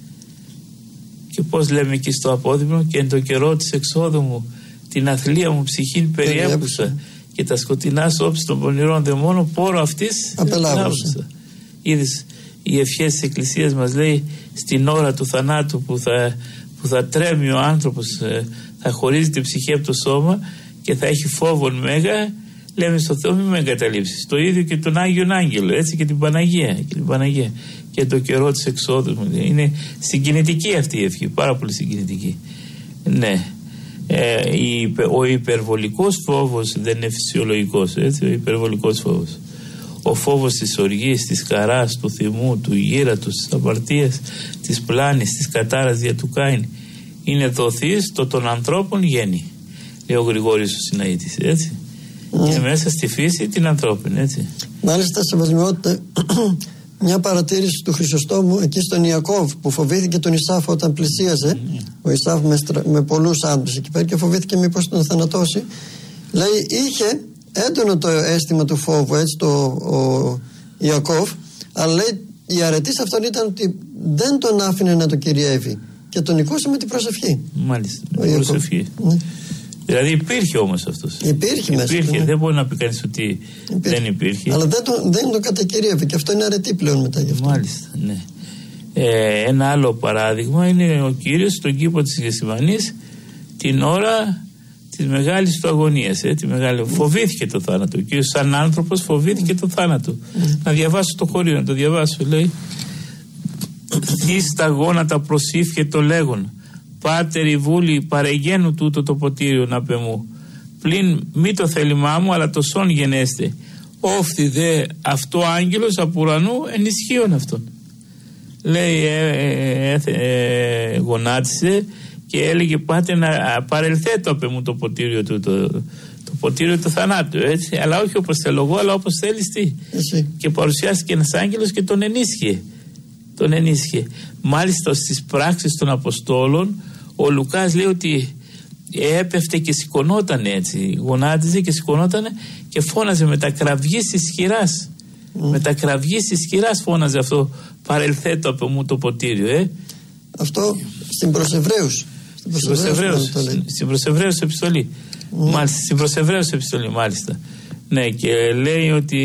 Και πώς λέμε εκεί στο απόδειμο, και εν το καιρό της εξόδου μου την αθλία μου ψυχήν περιέπουσα και τα σκοτεινά όψη των πονηρών δαιμόνων πόρο αυτής απελάβουσα. Είδες, οι ευχές της Εκκλησίας μας λέει, στην ώρα του θανάτου που θα, που θα τρέμει ο άνθρωπος, θα χωρίζει την ψυχή από το σώμα και θα έχει φόβον μέγα, λέμε στο Θεό μην με εγκαταλείψεις. Το ίδιο και τον Άγιον Άγγελο, έτσι, και την Παναγία και την Παναγία και το καιρό της εξόδου μου. Είναι συγκινητική αυτή η ευχή, πάρα πολύ συγκινητική. Ναι. Ε, ο υπερβολικός φόβος δεν είναι φυσιολογικός, έτσι, ο υπερβολικός φόβος. Ο φόβος της οργής, της χαράς, του θυμού, του γύρατος, της απαρτίας, της πλάνης, της κατάρας δια του Κάιν είναι δοθής το των ανθρώπων γέννη, λέει ο Γρηγόριος ο Συναήτης, έτσι. Mm. Είναι μέσα στη φύση την ανθρώπινη, έτσι. Μάλιστα, σεβασμιότητα, μια παρατήρηση του Χρυσοστόμου εκεί στον Ιακώβ που φοβήθηκε τον Ισάφ όταν πλησίαζε. Mm. Ο Ισάφ με, στρα... με πολλούς άντρες εκεί πέρα και φοβήθηκε μήπως τον θανατώσει. Λέει, είχε έντονο το αίσθημα του φόβου, έτσι, το ο Ιακώβ, αλλά λέει η αρετή σε αυτόν ήταν ότι δεν τον άφηνε να το κυριεύει και τον νικούσε με την προσευχή. Μάλιστα, με την προσευχή. Mm. Δηλαδή υπήρχε όμως αυτός. Υπήρχε μέσα. Υπήρχε, ναι. Δεν μπορεί να πει κανείς ότι υπήρχε. Δεν υπήρχε. Αλλά δεν το, δεν το κατακυρίευε και αυτό είναι αρετή πλέον μετά γι' αυτό. Μάλιστα, ναι. Ε, ένα άλλο παράδειγμα είναι ο Κύριος στον κήπο της Γεσημανής την ώρα της μεγάλης του αγωνίας. Ε, τη μεγάλη... mm. Φοβήθηκε το θάνατο. Ο Κύριος σαν άνθρωπος φοβήθηκε mm. το θάνατο. Mm. Να διαβάσω το χωρίο, να το διαβάσω. Λέει, «Θείς τα γόνατα προσήφιε το λέγον, Πάτερ η βούλη παρεγένου τούτο το ποτήριο να πεμού. Πλην μη το θέλημά μου, αλλά το σόν γενέστε. Όφθη δε αυτό άγγελος από ουρανού ενισχύον αυτόν». Λέει, ε, ε, ε, ε, γονάτισε και έλεγε, πάτε να παρελθέτω απ' εμού το ποτήριο του, το, το ποτήριο του θανάτου, έτσι. Αλλά όχι όπως θέλω εγώ, αλλά όπως θέλεις τι. Εσύ. Και παρουσιάστηκε ένας άγγελος και τον ενίσχυε. Τον ενίσχυε. Μάλιστα στις πράξεις των Αποστόλων ο Λουκάς λέει ότι έπεφτε και σηκωνόταν έτσι, γονάτιζε και σηκωνόταν και φώναζε με τα κραυγής της χειράς. Mm. Με τα κραυγής της χειράς φώναζε αυτό, παρελθέτω από μου το ποτήριο. Ε. Αυτό στην προς Εβραίους. Στην προς Εβραίους επιστολή. Mm. Μάλιστα, στην προς Εβραίους επιστολή, μάλιστα. Ναι, και λέει ότι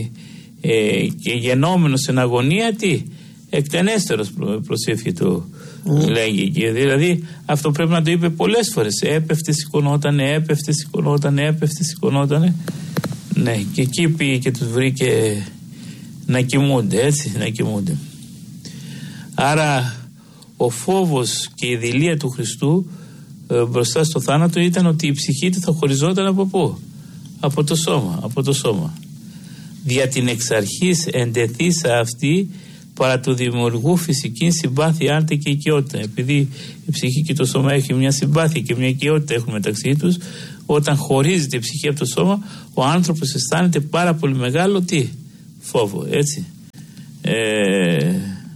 ε, και γενόμενος εν αγωνία, τι, εκτενέστερος προσεύχει το. Mm. Λέγει και δηλαδή αυτό πρέπει να το είπε πολλές φορές. Έπεφτε, σηκωνότανε, έπεφτε, σηκωνότανε, έπεφτε, σηκωνότανε. Ναι, και εκεί πήγε και τους βρήκε να κοιμούνται, έτσι, να κοιμούνται. Άρα ο φόβος και η δειλία του Χριστού ε, μπροστά στο θάνατο ήταν ότι η ψυχή του θα χωριζόταν από πού? Από το σώμα, από το σώμα. Δια την εξ αρχής εντεθήσα αυτή παρά του δημιουργού φυσική συμπάθεια, άντε και οικειότητα. Επειδή η ψυχή και το σώμα έχει μια συμπάθεια και μια οικειότητα έχουν μεταξύ τους, όταν χωρίζεται η ψυχή από το σώμα, ο άνθρωπος αισθάνεται πάρα πολύ μεγάλο τι? Φόβο, έτσι. Ε,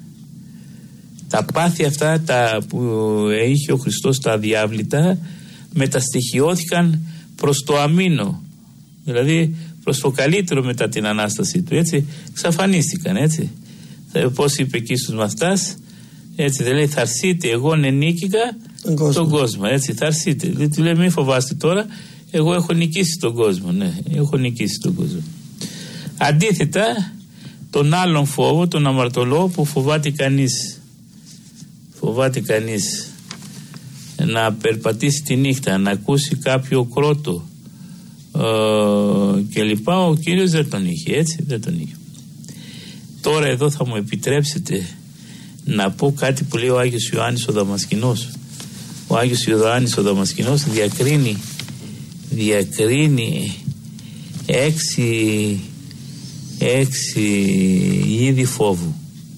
τα πάθη αυτά τα που είχε ο Χριστός, τα αδιάβλητα, μεταστοιχειώθηκαν προς το αμήνο. Δηλαδή προς το καλύτερο μετά την Ανάσταση του, έτσι. Ξαφανίστηκαν, έτσι. Πώς είπε εκεί στους μαθητάς, έτσι δεν λέει, θα αρσείτε, εγώ νενίκηκα τον κόσμο, τον κόσμο, έτσι, θα αρσείτε. Δηλαδή του λέει, μην φοβάστε τώρα, εγώ έχω νικήσει τον κόσμο, ναι, έχω νικήσει τον κόσμο. Αντίθετα, τον άλλον φόβο, τον αμαρτωλό που φοβάται κανείς, φοβάται κανείς να περπατήσει τη νύχτα, να ακούσει κάποιο κρότο ε, και λοιπά, ο Κύριος δεν τον είχε, έτσι, δεν τον είχε. Τώρα εδώ θα μου επιτρέψετε να πω κάτι που λέει ο Άγιος Ιωάννης ο Δαμασκηνός. Ο Άγιος Ιωάννης ο Δαμασκηνός διακρίνει, διακρίνει έξι, έξι είδη φόβου.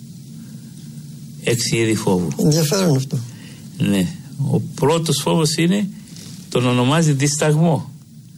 Έξι είδη φόβου. Ενδιαφέρον αυτό. Ναι. Ο πρώτος φόβος είναι, τον ονομάζει δισταγμό.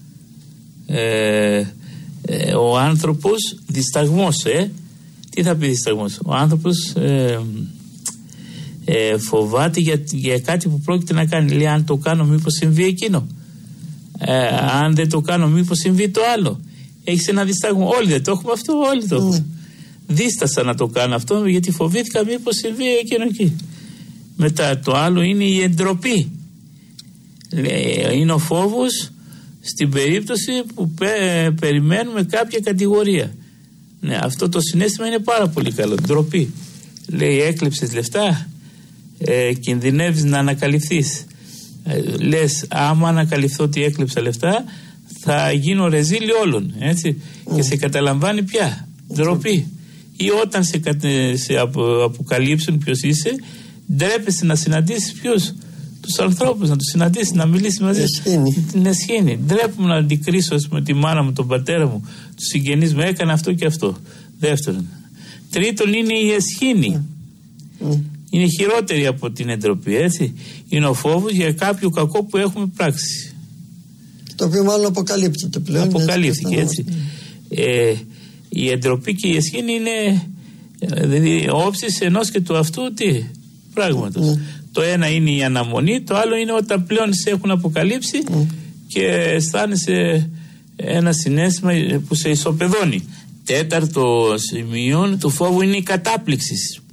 Ε, ε, ο άνθρωπος δισταγμός, ε. Τι θα πει δισταγμός? Ο άνθρωπος ε, ε, φοβάται για, για κάτι που πρόκειται να κάνει. Λέει, αν το κάνω μήπως συμβεί εκείνο. Ε, αν δεν το κάνω μήπως συμβεί το άλλο. Έχεις ένα δισταγμό. Όλοι δεν το έχουμε αυτό, όλοι το έχουμε. Mm. Δίστασα να το κάνω αυτό γιατί φοβήθηκα μήπως συμβεί εκείνο εκεί. Μετά το άλλο είναι η εντροπή. Λέει, είναι ο φόβος στην περίπτωση που πε, περιμένουμε κάποια κατηγορία. Ναι, αυτό το συναίσθημα είναι πάρα πολύ καλό. Ντροπή. Λέει, έκλεψες λεφτά, ε, κινδυνεύεις να ανακαλυφθείς. Ε, λες, άμα ανακαλυφθώ ότι έκλεψα λεφτά, θα γίνω ρεζίλι όλων. Έτσι. Mm. Και σε καταλαμβάνει πια. Ντροπή. Ή όταν σε, σε απο, αποκαλύψουν ποιος είσαι, ντρέπεσαι να συναντήσεις ποιους? Τους ανθρώπους, να τους συναντήσεις, να μιλήσεις μαζί. Την εσχήνη. Ντρέπομαι να αντικρίσω με τη μάνα μου, τον πατέρα μου, τους συγγενείς μου, έκανε αυτό και αυτό. Δεύτερον. Τρίτον είναι η εσχήνη. Mm. Είναι χειρότερη από την εντροπή, έτσι. Είναι ο φόβος για κάποιο κακό που έχουμε πράξει. Το οποίο μάλλον αποκαλύπτεται πλέον. Αποκαλύφθηκε, έτσι. έτσι. Ε, η εντροπή και η εσχήνη είναι δηλαδή όψεις ενός και του αυτού τι πράγματος. Mm. Το ένα είναι η αναμονή, το άλλο είναι όταν πλέον σε έχουν αποκαλύψει mm. και αισθάνεσαι ένα συναίσθημα που σε ισοπεδώνει. Τέταρτο σημείο του φόβου είναι η κατάπληξη.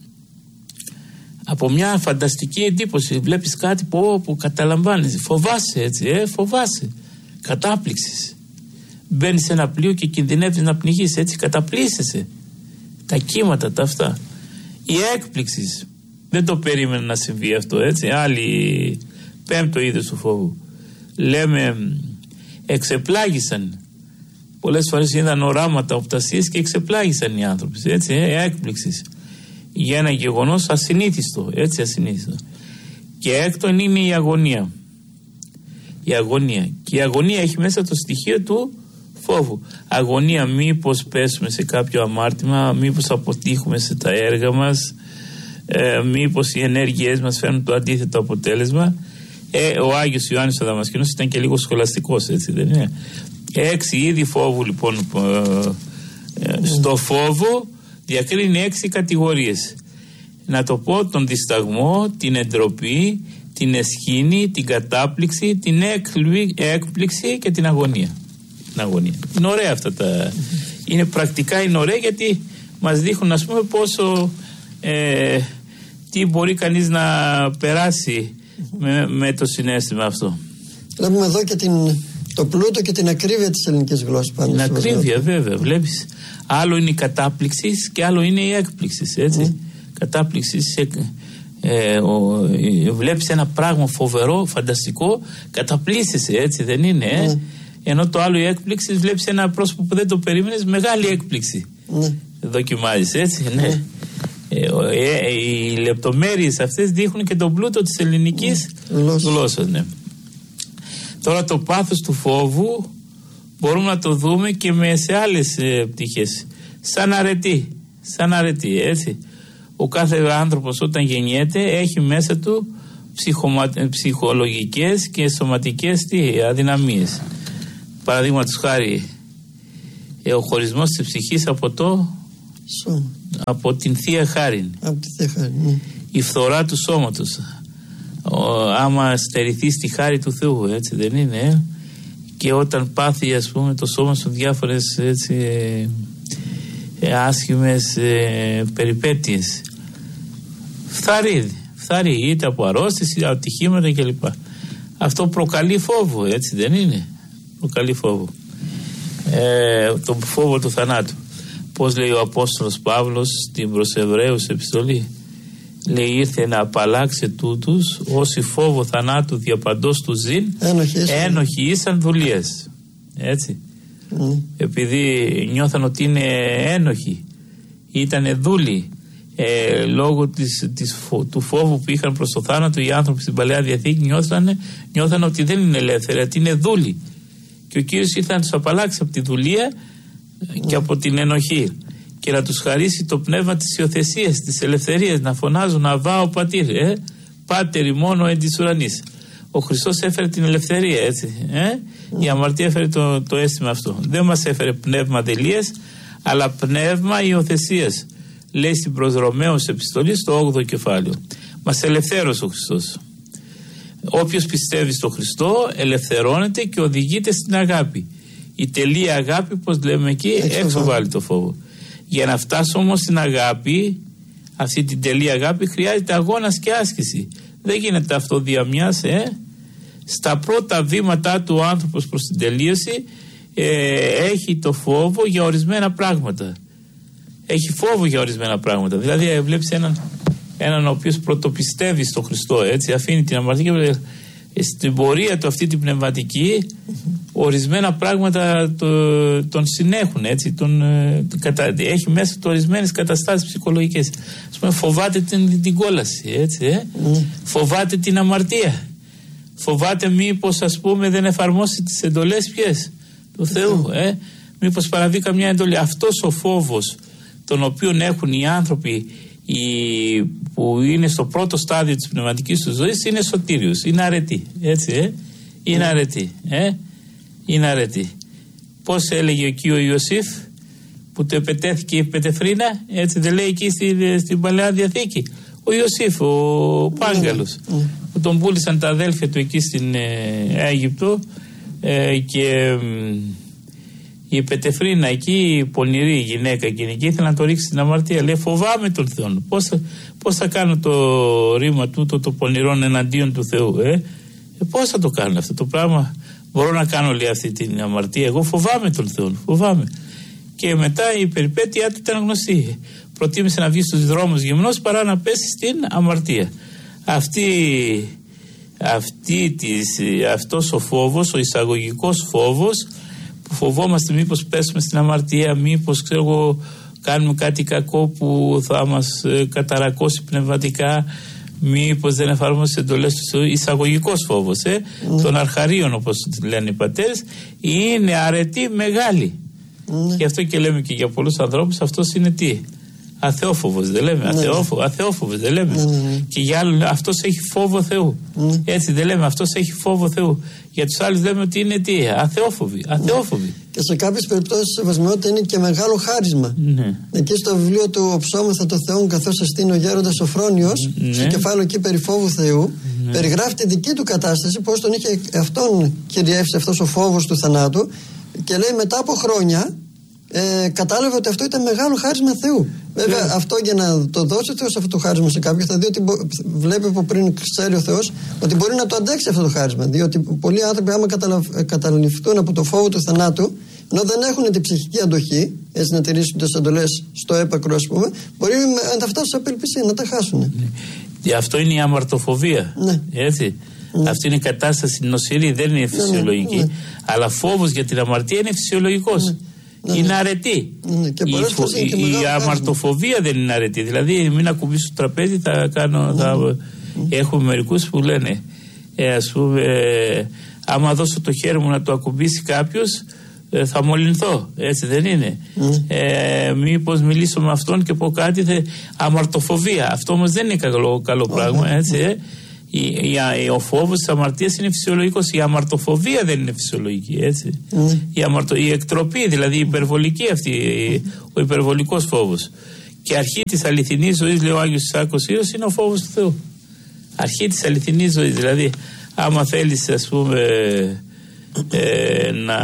Από μια φανταστική εντύπωση βλέπεις κάτι που, που καταλαμβάνεις, φοβάσαι, έτσι, ε, φοβάσαι. Κατάπληξη. Μπαίνεις σε ένα πλοίο και κινδυνεύεις να πνιγείς, έτσι, καταπλήσεσαι. Τα κύματα τα αυτά. Η έκπληξη. Δεν το περίμενα να συμβεί αυτό, έτσι. Άλλη πέμπτο είδος του φόβου. Λέμε, εξεπλάγησαν. Πολλές φορές είδαν οράματα, οπτασίες και εξεπλάγησαν οι άνθρωποι, έτσι, ε, έκπληξης. Για ένα γεγονός ασυνήθιστο, έτσι, ασυνήθιστο. Και έκτον είναι η αγωνία. Η αγωνία. Και η αγωνία έχει μέσα το στοιχείο του φόβου. Αγωνία, μήπως πέσουμε σε κάποιο αμάρτημα, μήπως αποτύχουμε σε τα έργα μας, ε, μήπως οι ενέργειές μας φέρνουν το αντίθετο αποτέλεσμα. Ε, ο Άγιος Ιωάννης ο Δαμασκηνός ήταν και λίγο σχολαστικός, έτσι δεν είναι? Έξι είδη φόβου λοιπόν. Ε, ε, στο φόβο διακρίνει έξι κατηγορίες. να το πω, τον δισταγμό, την εντροπή, την εσχήνη, την κατάπληξη, την έκπληξη και την αγωνία. Την αγωνία. Είναι ωραία αυτά τα... Είναι πρακτικά, είναι ωραία, γιατί μας δείχνουν, ας πούμε, πόσο ε, τι μπορεί κανείς να περάσει με, με το συναίσθημα αυτό. Βλέπουμε εδώ και την, το πλούτο και την ακρίβεια της ελληνικής γλώσσας. Την ακρίβεια, βέβαια, βλέπεις. Άλλο είναι η κατάπληξη και άλλο είναι η έκπληξη, έτσι. Mm. Κατάπληξη, ε, ε, βλέπεις ένα πράγμα φοβερό, φανταστικό, καταπλήσεσαι, έτσι δεν είναι, ε? Mm. Ενώ το άλλο, η έκπληξη, βλέπεις ένα πρόσωπο που δεν το περίμενες, μεγάλη έκπληξη. Mm. Δοκιμάζεις, έτσι, mm. ναι. Ε, ε, οι λεπτομέρειες αυτές δείχνουν και τον πλούτο της ελληνικής mm. γλώσσας, ναι. Τώρα το πάθος του φόβου μπορούμε να το δούμε και με, σε άλλες ε, πτυχές. Σαν αρετή, σαν αρετή, έτσι. Ο κάθε άνθρωπος όταν γεννιέται έχει μέσα του ψυχομα... ψυχολογικές και σωματικές τι, αδυναμίες. Παραδείγματος χάρη, ε, ο χωρισμός της ψυχής από το Σώμα. από την Θεία Χάριν. Από τη Θεία Χάριν, ναι. Η φθορά του σώματος. Ο, άμα στερηθεί στη χάρη του Θεού, έτσι δεν είναι, ε? Και όταν πάθει, ας πούμε, το σώμα σου διάφορες, έτσι, ε, ε, άσχημες ε, περιπέτειες, φθαρεί, φθαρεί είτε από αρρώστιες είτε ατυχήματα κλπ. Αυτό προκαλεί φόβο, έτσι δεν είναι? Προκαλεί φόβο, ε, τον φόβο του θανάτου. Πώς λέει ο Απόστολος Παύλος στην προς Εβραίους επιστολή? Λέει, ήρθε να απαλλάξει τούτους όσοι φόβο θανάτου διαπαντός του ζήν ένοχοι ήσαν δουλείας, έτσι. Mm. Επειδή νιώθαν ότι είναι ένοχοι, ήταν δούλοι, ε, λόγω της, της, του φόβου που είχαν προς το θάνατο οι άνθρωποι στην Παλαιά Διαθήκη, νιώθαν, νιώθαν ότι δεν είναι ελεύθεροι, ότι είναι δούλοι. Και ο Κύριος ήρθε να τους απαλλάξει από τη δουλεία mm. και από την ενοχή, και να τους χαρίσει το πνεύμα της υιοθεσίας, της ελευθερίας, να φωνάζουν Αβά ο Πατήρ, ε? Πάτερ μόνο εν της ουρανής. Ο Χριστός έφερε την ελευθερία, έτσι, ε? Η αμαρτία έφερε το, το αίσθημα αυτό. Δεν μας έφερε πνεύμα τελείας, αλλά πνεύμα υιοθεσίας. Λέει στην προς Ρωμαίους επιστολή στο όγδοο κεφάλαιο. Μας ελευθέρωσε ο Χριστός. Όποιος πιστεύει στο Χριστό ελευθερώνεται και οδηγείται στην αγάπη. Η τελεία αγάπη, πώς λέμε εκεί, έξω βάλει το φόβο. Για να φτάσω όμως στην αγάπη, αυτή την τελεία αγάπη, χρειάζεται αγώνας και άσκηση. Δεν γίνεται αυτό δια μιας, ε. Στα πρώτα βήματά του ο άνθρωπος προς την τελείωση ε, έχει το φόβο για ορισμένα πράγματα. Έχει φόβο για ορισμένα πράγματα. Δηλαδή ε, βλέπεις έναν, έναν ο οποίος πρωτοπιστεύει στον Χριστό, έτσι, αφήνει την αμαρτία και στην πορεία του αυτή την πνευματική ορισμένα πράγματα το, τον συνέχουν, έτσι, τον, τον κατα, έχει μέσα του ορισμένες καταστάσεις ψυχολογικές. Ας πούμε, φοβάται την, την κόλαση, έτσι, ε? mm. φοβάται την αμαρτία, φοβάται μήπως, ας πούμε, δεν εφαρμόσει τις εντολές ποιες του Θεού, ε? μήπως παραβεί καμιά εντολή. Αυτός ο φόβος τον οποίον έχουν οι άνθρωποι οι, που είναι στο πρώτο στάδιο της πνευματικής του ζωής είναι σωτήριος, είναι αρετή, έτσι, ε? είναι αρετή, ε? είναι αρετή. Πώς έλεγε εκεί ο Ιωσήφ που το επετέθηκε η Πετεφρίνα, έτσι δεν λέει εκεί στην, στην Παλαιά Διαθήκη? Ο Ιωσήφ, ο Πάγκαλος, mm. που τον πούλησαν τα αδέλφια του εκεί στην ε, Αίγυπτο, ε, και ε, η Πετεφρίνα εκεί, η πονηρή γυναίκα εκείνη, και ήθελε να το ρίξει στην αμαρτία. Λέει, φοβάμαι τον Θεό. Πώς, πώς θα κάνω το ρήμα τούτο το πονηρόν εναντίον του Θεού, ε? ε πώς θα το κάνω αυτό το πράγμα? Μπορώ να κάνω, λέει, αυτή την αμαρτία? Εγώ φοβάμαι τον Θεό, φοβάμαι. Και μετά η περιπέτειά του ήταν γνωστή. Προτίμησε να βγει στους δρόμους γυμνός παρά να πέσει στην αμαρτία. Αυτή, αυτή της, αυτός ο φόβος, ο εισαγωγικός φόβος, που φοβόμαστε μήπως πέσουμε στην αμαρτία, μήπως, ξέρω εγώ, κάνουμε κάτι κακό που θα μας ε, καταρακώσει πνευματικά, μήπως δεν εφαρμόσει εντολές του Θεού, εισαγωγικός φόβος, ε, mm. των αρχαρίων, όπως λένε οι πατέρες, είναι αρετή μεγάλη. Mm. Γι' αυτό και λέμε και για πολλούς ανθρώπους αυτός είναι τι? Αθεόφοβος, δεν λέμε? Mm. Αθεόφο, αθεόφοβος, δεν λέμε? Mm. Και για άλλους αυτός έχει φόβο Θεού. Mm. Έτσι δεν λέμε? Αυτός έχει φόβο Θεού. Για τους άλλους λέμε ότι είναι τι? Αθεόφοβοι. Αθεόφοβοι. Mm. Και σε κάποιες περιπτώσεις η σεβασμιότητα είναι και μεγάλο χάρισμα. Ναι. Εκεί στο βιβλίο του «Ο ψώμεθα το Θεόν καθώς εστίν ο γέροντας ο Φρόνιος», ναι. στο κεφάλαιο εκεί περί φόβου Θεού, ναι. περιγράφει τη δική του κατάσταση, πώς τον είχε αυτόν κυριεύσει αυτός ο φόβος του θανάτου, και λέει μετά από χρόνια ε, κατάλαβε ότι αυτό ήταν μεγάλο χάρισμα Θεού. Βέβαια, yeah. αυτό για να το δώσει ο Θεός αυτό το χάρισμα σε κάποιον, θα δει ότι μπο, βλέπει από πριν, ξέρει ο Θεός ότι μπορεί να το αντέξει αυτό το χάρισμα. Διότι πολλοί άνθρωποι, άμα καταληφθούν από το φόβο του θανάτου, ενώ δεν έχουν την ψυχική αντοχή, έτσι να τηρήσουν τις εντολές στο έπακρο, ας πούμε, μπορεί να φτάσουν σε απελπισία, να τα χάσουν. Yeah. Αυτό είναι η αμαρτοφοβία. Ναι. Έτσι. Ναι. Αυτή είναι η κατάσταση νοσηρή, δεν είναι φυσιολογική. Ναι, ναι. Αλλά φόβος για την αμαρτία είναι φυσιολογικός. Ναι. Ναι, είναι αρετή. Ναι, και η φο... και η αμαρτοφοβία δεν είναι αρετή. Δηλαδή, μην ακουμπήσω το τραπέζι, θα κάνω. Ναι. Θα... Ναι. Έχουμε μερικούς που λένε, ε, ας πούμε, ε, άμα δώσω το χέρι μου να το ακουμπήσει κάποιος, ε, θα μολυνθώ. Έτσι δεν είναι. Ναι. Ε, μήπως μιλήσω με αυτόν και πω κάτι. Θε... Αμαρτοφοβία. Αυτό όμως δεν είναι καλό, καλό ναι. πράγμα. Έτσι, ε. Η, η, ο φόβος της αμαρτίας είναι φυσιολογικός. Η αμαρτοφοβία δεν είναι φυσιολογική, έτσι. Mm. Η, αμαρτω, η εκτροπή, δηλαδή η υπερβολική αυτή, ο υπερβολικός φόβος. Και αρχή της αληθινής ζωής, λέει ο Άγιος Ισάκος Ήρος, είναι ο φόβος του Θεού. Αρχή της αληθινής ζωής. Δηλαδή, άμα θέλεις, ας πούμε, ε, να,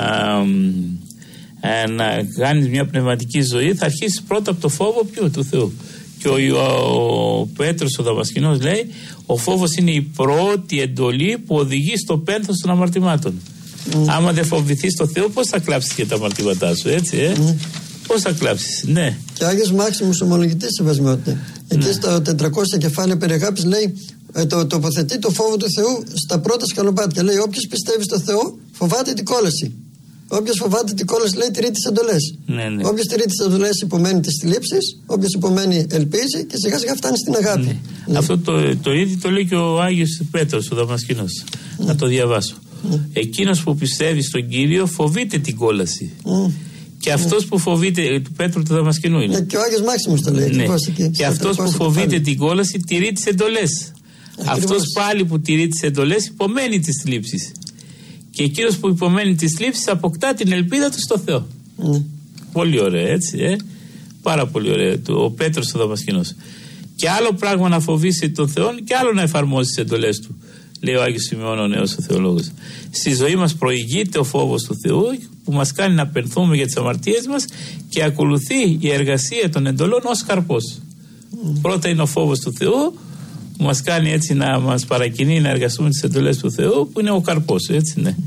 ε, να κάνεις μια πνευματική ζωή, θα αρχίσεις πρώτα από το φόβο ποιου, του Θεού. Και ο, ο, ο Πέτρος ο Δαμασκηνός λέει, ο φόβος είναι η πρώτη εντολή που οδηγεί στο πένθος των αμαρτημάτων. Mm. Άμα δεν φοβηθείς το Θεό, πώς θα κλάψεις και τα αμαρτήματά σου, έτσι, ε? Mm. Πώς θα κλάψεις, ναι. Και ο Άγιος Μάξιμος ομολογητής σεβασμιότητα. Εκεί ναι. στο τετρακόσια κεφάλαιο περί αγάπης λέει, ε, το, τοποθετεί το φόβο του Θεού στα πρώτα σκαλοπάτια. Λέει, όποιος πιστεύει στο Θεό φοβάται την κόλαση. Όποιος φοβάται την κόλαση, λέει, τηρεί τις εντολές. Ναι, ναι. Όποιος τηρεί τις εντολές υπομένει τις θλίψεις, όποιος υπομένει ελπίζει και σιγά σιγά φτάνει στην αγάπη. Ναι. Ναι. Αυτό το, το ίδιο το λέει και ο Άγιος Πέτρος ο Δαμασκηνός. Ναι. Να το διαβάσω. Ναι. Εκείνος που πιστεύει στον Κύριο φοβείται την κόλαση. Ναι. Και αυτός που φοβείται, του Πέτρου του Δαμασκηνού είναι. Ναι, και ο Άγιος Μάξιμος το λέει. Ναι. Εκεί, και αυτός που φοβείται την κόλαση τηρεί τις εντολές. Αυτός πάλι που τηρεί τις εντολές υπομένει τις θλίψεις. Και εκείνος που υπομένει τις θλίψεις αποκτά την ελπίδα του στο Θεό. Mm. Πολύ ωραία, έτσι, ε? Πάρα πολύ ωραία. Ο Πέτρος ο Δαμασκηνός. Και άλλο πράγμα να φοβήσει τον Θεό και άλλο να εφαρμόσει τις εντολές του, λέει ο Άγιος Σημειών ο νέος ο θεολόγος. Στη ζωή μας προηγείται ο φόβος του Θεού που μας κάνει να πενθούμε για τις αμαρτίες μας και ακολουθεί η εργασία των εντολών ως καρπός. Mm. Πρώτα είναι ο φόβος του Θεού που μας κάνει έτσι να μας παρακινεί να εργαστούμε τις εντολές του Θεού, που είναι ο καρπός, έτσι, ναι.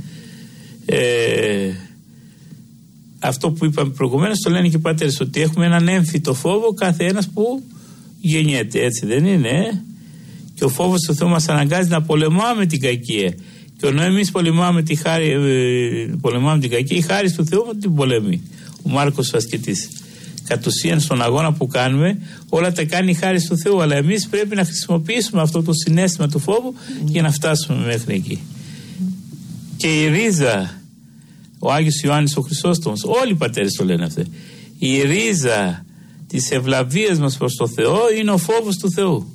Ε, αυτό που είπαμε προηγουμένως το λένε και οι πατέρες, ότι έχουμε έναν έμφυτο φόβο κάθε ένας που γεννιέται, έτσι δεν είναι? Και ο φόβος του Θεού μας αναγκάζει να πολεμάμε την κακία. Και ενώ εμείς πολεμάμε, τη χάρη, ε, πολεμάμε την κακία, η χάρη του Θεού την πολεμεί. Ο Μάρκος ο ασκητής. Κατ' ουσίαν στον αγώνα που κάνουμε όλα τα κάνει η χάρη του Θεού, αλλά εμείς πρέπει να χρησιμοποιήσουμε αυτό το συναίσθημα του φόβου mm. για να φτάσουμε μέχρι εκεί. Mm. Και η ρίζα, ο Άγιος Ιωάννης ο Χρυσόστομος, όλοι οι πατέρες το λένε αυτό, η ρίζα της ευλαβίας μας προς το Θεό είναι ο φόβος του Θεού.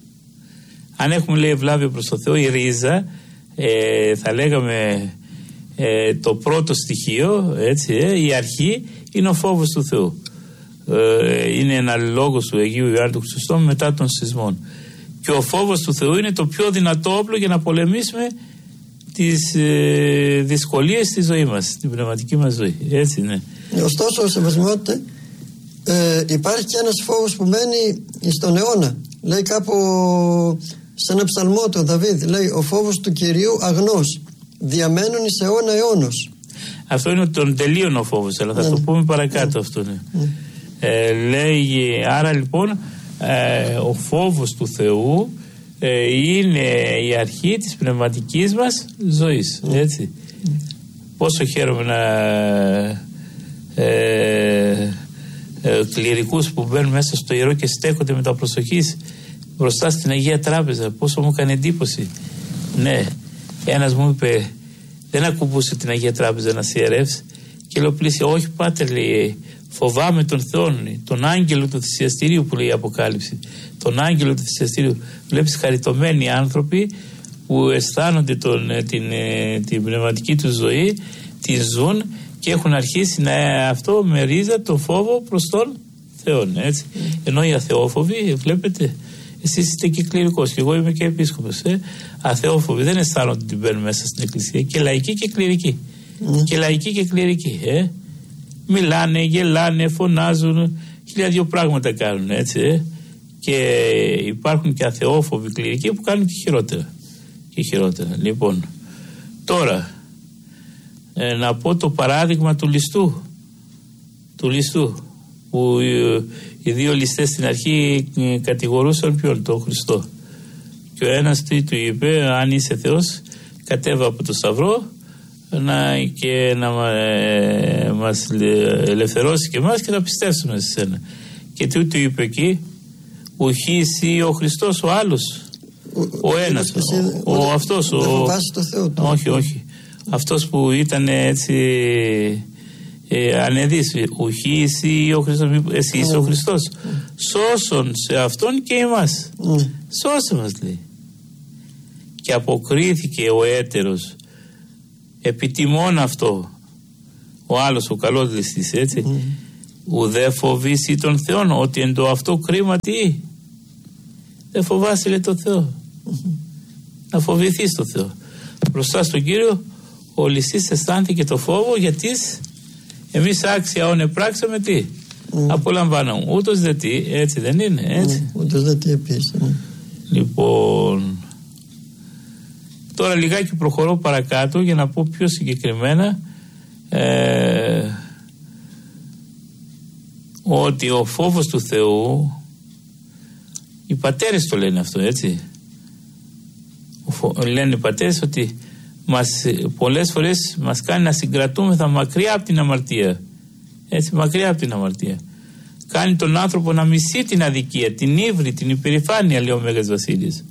Αν έχουμε, λέει, ευλάβεια προς το Θεό, η ρίζα, ε, θα λέγαμε ε, το πρώτο στοιχείο, έτσι, ε, η αρχή είναι ο φόβος του Θεού. Είναι ένα λόγος του Αγίου Ιωάννη του Χρυσοστόμου μετά των σεισμών. Και ο φόβος του Θεού είναι το πιο δυνατό όπλο για να πολεμήσουμε τις ε, δυσκολίες στη ζωή μας, στην πνευματική μας ζωή. Έτσι είναι. Ωστόσο, σεβασμιότητα, ε, υπάρχει και ένας φόβος που μένει στον αιώνα. Λέει κάπου σε ένα ψαλμό του Δαβίδ, λέει, ο φόβος του Κυρίου αγνός, διαμένουν εις αιώνα αιώνος. Αυτό είναι τον τελείων ο φόβος, αλλά θα ναι, το πούμε παρακάτω ναι, αυτό. Ναι. Ναι. Ε, λέει, άρα λοιπόν ε, ο φόβος του Θεού ε, είναι η αρχή της πνευματικής μας ζωής, έτσι. Mm. Πόσο χαίρομαι να ε, ε, κληρικούς που μπαίνουν μέσα στο ιερό και στέκονται με τα προσοχής μπροστά στην Αγία Τράπεζα, πόσο μου έκανε εντύπωση. Ναι, ένας μου είπε, δεν ακουμπούσε την Αγία Τράπεζα να σε ιερεύσει, και λέω πλήσια, όχι πάτερ, λέει, φοβάμαι τον Θεό, τον άγγελο του θυσιαστηρίου που λέει η Αποκάλυψη. Τον άγγελο του θυσιαστηρίου. Βλέπεις χαριτωμένοι άνθρωποι που αισθάνονται τον, την, την πνευματική του ζωή, τη ζουν και έχουν αρχίσει να αυτό με ρίζα το φόβο προς τον Θεό, έτσι. Mm. Ενώ οι αθεόφοβοι, βλέπετε, εσείς είστε και κληρικός και εγώ είμαι και επίσκοπος, ε. Αθεόφοβοι δεν αισθάνονται ότι την μπαίνουν μέσα στην εκκλησία, και λαϊκοί και κληρικοί. Mm. Και λαϊκοί και κληρικοί, ε. Μιλάνε, γελάνε, φωνάζουν, χίλια δυο πράγματα κάνουν, έτσι, ε. Και υπάρχουν και αθεόφοβοι κληρικοί που κάνουν και χειρότερα. Και χειρότερα. Λοιπόν, τώρα ε, να πω το παράδειγμα του ληστού. Του ληστού. Που ε, οι δύο ληστές στην αρχή ε, κατηγορούσαν ποιον, τον Χριστό. Και ο ένας του, του είπε, αν είσαι Θεός, κατέβα από το σταυρό να, και να ε, μας ελευθερώσει και εμάς και να πιστέψουμε σε σένα. Και τι του είπε εκεί, ουχή εσύ ο Χριστός, ο άλλος, ο, ο ένας, ο, ο, ο αυτός, ο, το Θεό του. Όχι, όχι, αυτός που ήταν έτσι ε, ανεδής, ουχή εσύ ο Χριστός, εσύ είσαι ο Χριστός, σώσον σε αυτόν και εμάς, σώσε μας, λέει. Και αποκρίθηκε ο έτερος, επιτιμών αυτό, ο άλλος, ο καλός ληστής, έτσι, mm. ουδέ φοβήσει τον Θεόν, ότι εν το αυτό κρίμα τι, δεν φοβάσαι, λέει, το Θεό. Mm-hmm. Να φοβηθείς το Θεό. Μπροστά στον Κύριο ο ληστής αισθάνθηκε το φόβο, γιατί εμείς άξια όνε πράξαμε τι, mm. απολαμβάναμε. Ούτως δε τι, έτσι δεν είναι, έτσι. Mm. Ούτως δε τι επίσης. Mm. Λοιπόν, τώρα λιγάκι προχωρώ παρακάτω για να πω πιο συγκεκριμένα ε, ότι ο φόβος του Θεού, οι πατέρες το λένε αυτό, έτσι. Λένε οι πατέρες ότι μας, πολλές φορές μας κάνει να συγκρατούμεθα μακριά από την αμαρτία, έτσι, μακριά από την αμαρτία. Κάνει τον άνθρωπο να μισεί την αδικία, την ύβρη, την υπερηφάνεια, λέει ο Μέγας Βασίλης.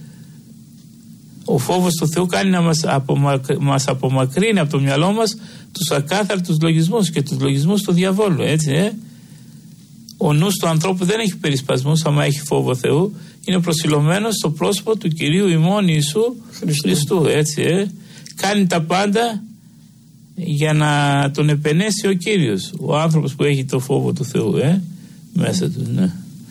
Ο φόβος του Θεού κάνει να μας, απομακ... μας απομακρύνει από το μυαλό μας τους ακάθαρτους λογισμούς και τους λογισμούς του διαβόλου, έτσι, ε? Ο νους του ανθρώπου δεν έχει περισπασμούς άμα έχει φόβο Θεού, είναι προσιλωμένος στο πρόσωπο του Κυρίου ημών Ιησού Χριστού, Χριστού, έτσι, ε? Κάνει τα πάντα για να τον επενέσει ο Κύριος, ο άνθρωπος που έχει το φόβο του Θεού, ε? Μέσα του, ναι.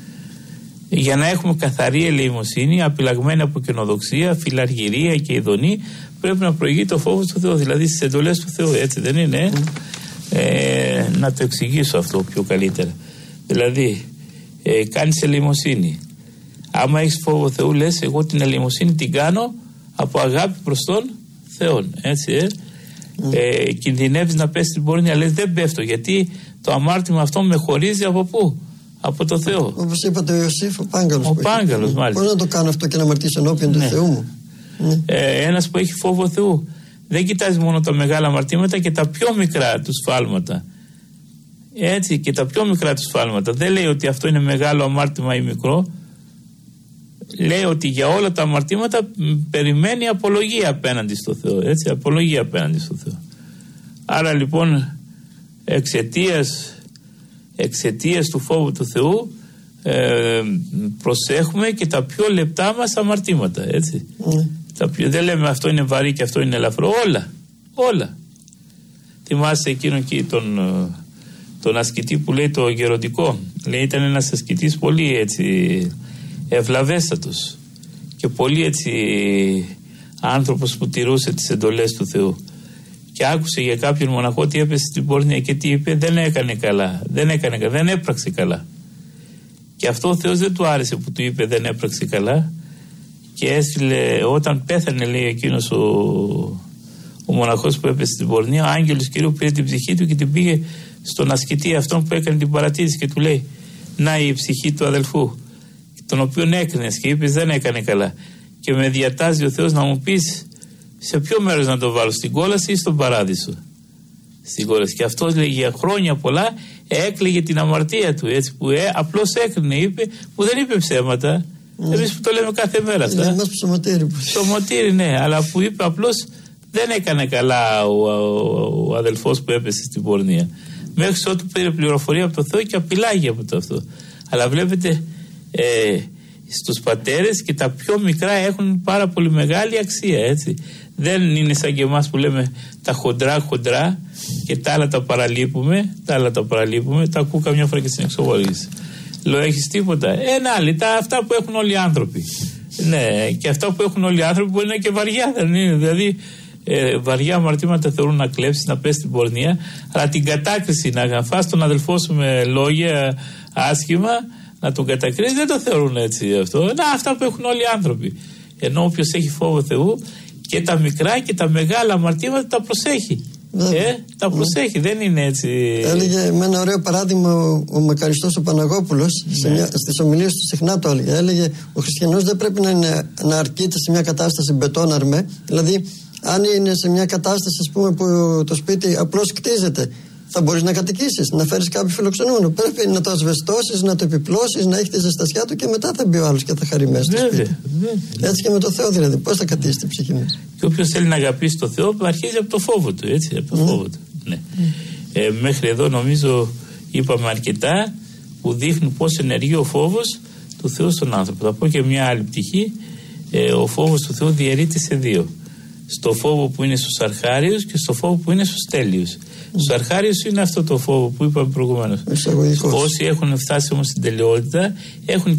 Για να έχουμε καθαρή ελεημοσύνη, απειλαγμένη από καινοδοξία, φιλαργυρία και ειδονή, πρέπει να προηγεί το φόβο του Θεού, δηλαδή στις εντολές του Θεού, έτσι δεν είναι? Ε? Ε, να το εξηγήσω αυτό πιο καλύτερα. Δηλαδή, ε, κάνεις ελεημοσύνη. Άμα έχεις φόβο Θεού, λες, εγώ την ελεημοσύνη την κάνω από αγάπη προς τον Θεό, έτσι, ε? Mm. Ε, κινδυνεύεις να πέσει στην πορνεία, λες, δεν πέφτω, γιατί το αμάρτημα αυτό με χωρίζει από πού? Από το Θεό. Όπως είπατε ο Ιωσήφ, ο Πάγκαλος. Ο Πάγκαλος, μάλιστα. Πώς να το κάνω αυτό και να αμαρτήσω ενώπιον ναι. του Θεού μου? Ε, ένας που έχει φόβο Θεού δεν κοιτάζει μόνο τα μεγάλα αμαρτήματα και τα πιο μικρά του σφάλματα. Έτσι, και τα πιο μικρά του σφάλματα. Δεν λέει ότι αυτό είναι μεγάλο αμάρτημα ή μικρό. Λέει ότι για όλα τα αμαρτήματα περιμένει απολογία απέναντι στο Θεό. Έτσι, απολογία απέναντι στο Θεό. Άρα λοιπόν, εξαιτίας εξαιτίας του φόβου του Θεού ε, προσέχουμε και τα πιο λεπτά μας αμαρτήματα, έτσι. Mm. Τα πιο, δεν λέμε αυτό είναι βαρύ και αυτό είναι ελαφρό, όλα, όλα. Θυμάστε εκείνον εκεί τον, τον ασκητή που λέει το γεροντικό, λέει ήταν ένας ασκητής πολύ έτσι ευλαβέστατος και πολύ έτσι άνθρωπος που τηρούσε τις εντολές του Θεού. Και άκουσε για κάποιον μοναχό ότι έπεσε στην πορνεία και τι είπε, δεν έκανε καλά, δεν έκανε καλά, δεν έπραξε καλά. Και αυτό ο Θεός δεν του άρεσε που του είπε δεν έπραξε καλά και έστειλε, όταν πέθανε, λέει, εκείνος ο, ο μοναχός που έπεσε στην πορνεία, ο άγγελος Κυρίου πήρε την ψυχή του και την πήγε στον ασκητή αυτόν που έκανε την παρατήρηση και του λέει, να η ψυχή του αδελφού, τον οποίον έκρινες και είπες δεν έκανε καλά και με διατάζει ο Θεός να μου πεις σε ποιο μέρος να το βάλω, στην κόλαση ή στον παράδεισο? Στην κόλαση. Και αυτός, λέει, για χρόνια πολλά έκλαιγε την αμαρτία του, έτσι, που ε, απλώς έκρινε, είπε, που δεν είπε ψέματα. Mm. Εμείς που το λέμε κάθε μέρα αυτά. Εμάς ψωμοτήρι. Ψωμοτήρι, ναι, αλλά που είπε απλώς δεν έκανε καλά ο, ο, ο αδελφός που έπεσε στην πορνεία. Μέχρι ότου πήρε πληροφορία από το Θεό και απειλάγει από το αυτό. Αλλά βλέπετε, ε, στους πατέρες και τα πιο μικρά έχουν πάρα πολύ μεγάλη αξία, έτσι. Δεν είναι σαν και εμάς που λέμε τα χοντρά χοντρά και τα άλλα τα παραλείπουμε, τα άλλα τα παραλείπουμε, τα ακούω καμιά φορά και στην εξομολόγηση. Λέω, έχεις τίποτα? Ένα άλλο, τα αυτά που έχουν όλοι οι άνθρωποι. Ναι, και αυτά που έχουν όλοι οι άνθρωποι μπορεί να είναι και βαριά, δεν είναι? Δηλαδή, ε, βαριά αμαρτήματα θεωρούν να κλέψεις, να πες στην πορνεία, αλλά την κατάκριση, να φας τον αδελφό σου με λόγια άσχημα, να τον κατακρίνεις, δεν το θεωρούν έτσι αυτό. Να, αυτά που έχουν όλοι οι άνθρωποι. Ενώ όποιος έχει φόβο Θεού και τα μικρά και τα μεγάλα αμαρτήματα τα προσέχει. Ε, τα προσέχει, δεν είναι έτσι. Έλεγε με ένα ωραίο παράδειγμα ο, ο μακαριστός ο Παναγόπουλος, ναι. Στις ομιλίες του συχνά το έλεγε. Έλεγε ο χριστιανός δεν πρέπει να, είναι, να αρκείται σε μια κατάσταση μπετόναρμε. Δηλαδή, αν είναι σε μια κατάσταση, ας πούμε, που το σπίτι απλώς κτίζεται, θα μπορείς να κατοικήσεις, να φέρεις κάποιο φιλοξενούμενο. Πρέπει να το ασβεστώσεις, να το επιπλώσεις, να έχει τη ζεστασιά του και μετά θα μπει ο άλλος και θα χαρεί μέσα στο σπίτι. Βέβαια. Έτσι και με το Θεό, δηλαδή. Πώς θα κατοίσεις την ψυχή μου? Και όποιος θέλει να αγαπήσει το Θεό, αρχίζει από το φόβο του. Έτσι, από το mm. φόβο του. Ναι. Mm. Ε, μέχρι εδώ νομίζω είπαμε αρκετά που δείχνουν πώς ενεργεί ο φόβος του Θεού στον άνθρωπο. Θα πω και μια άλλη πτυχή. Ε, ο φόβος του Θεού διαιρείται σε δύο. Στο φόβο που είναι στους αρχάριους και στο φόβο που είναι στους τέλειους. Mm. Στους αρχάριους είναι αυτό το φόβο που είπαμε προηγουμένως. Όσοι έχουν φτάσει όμως στην τελειότητα έχουν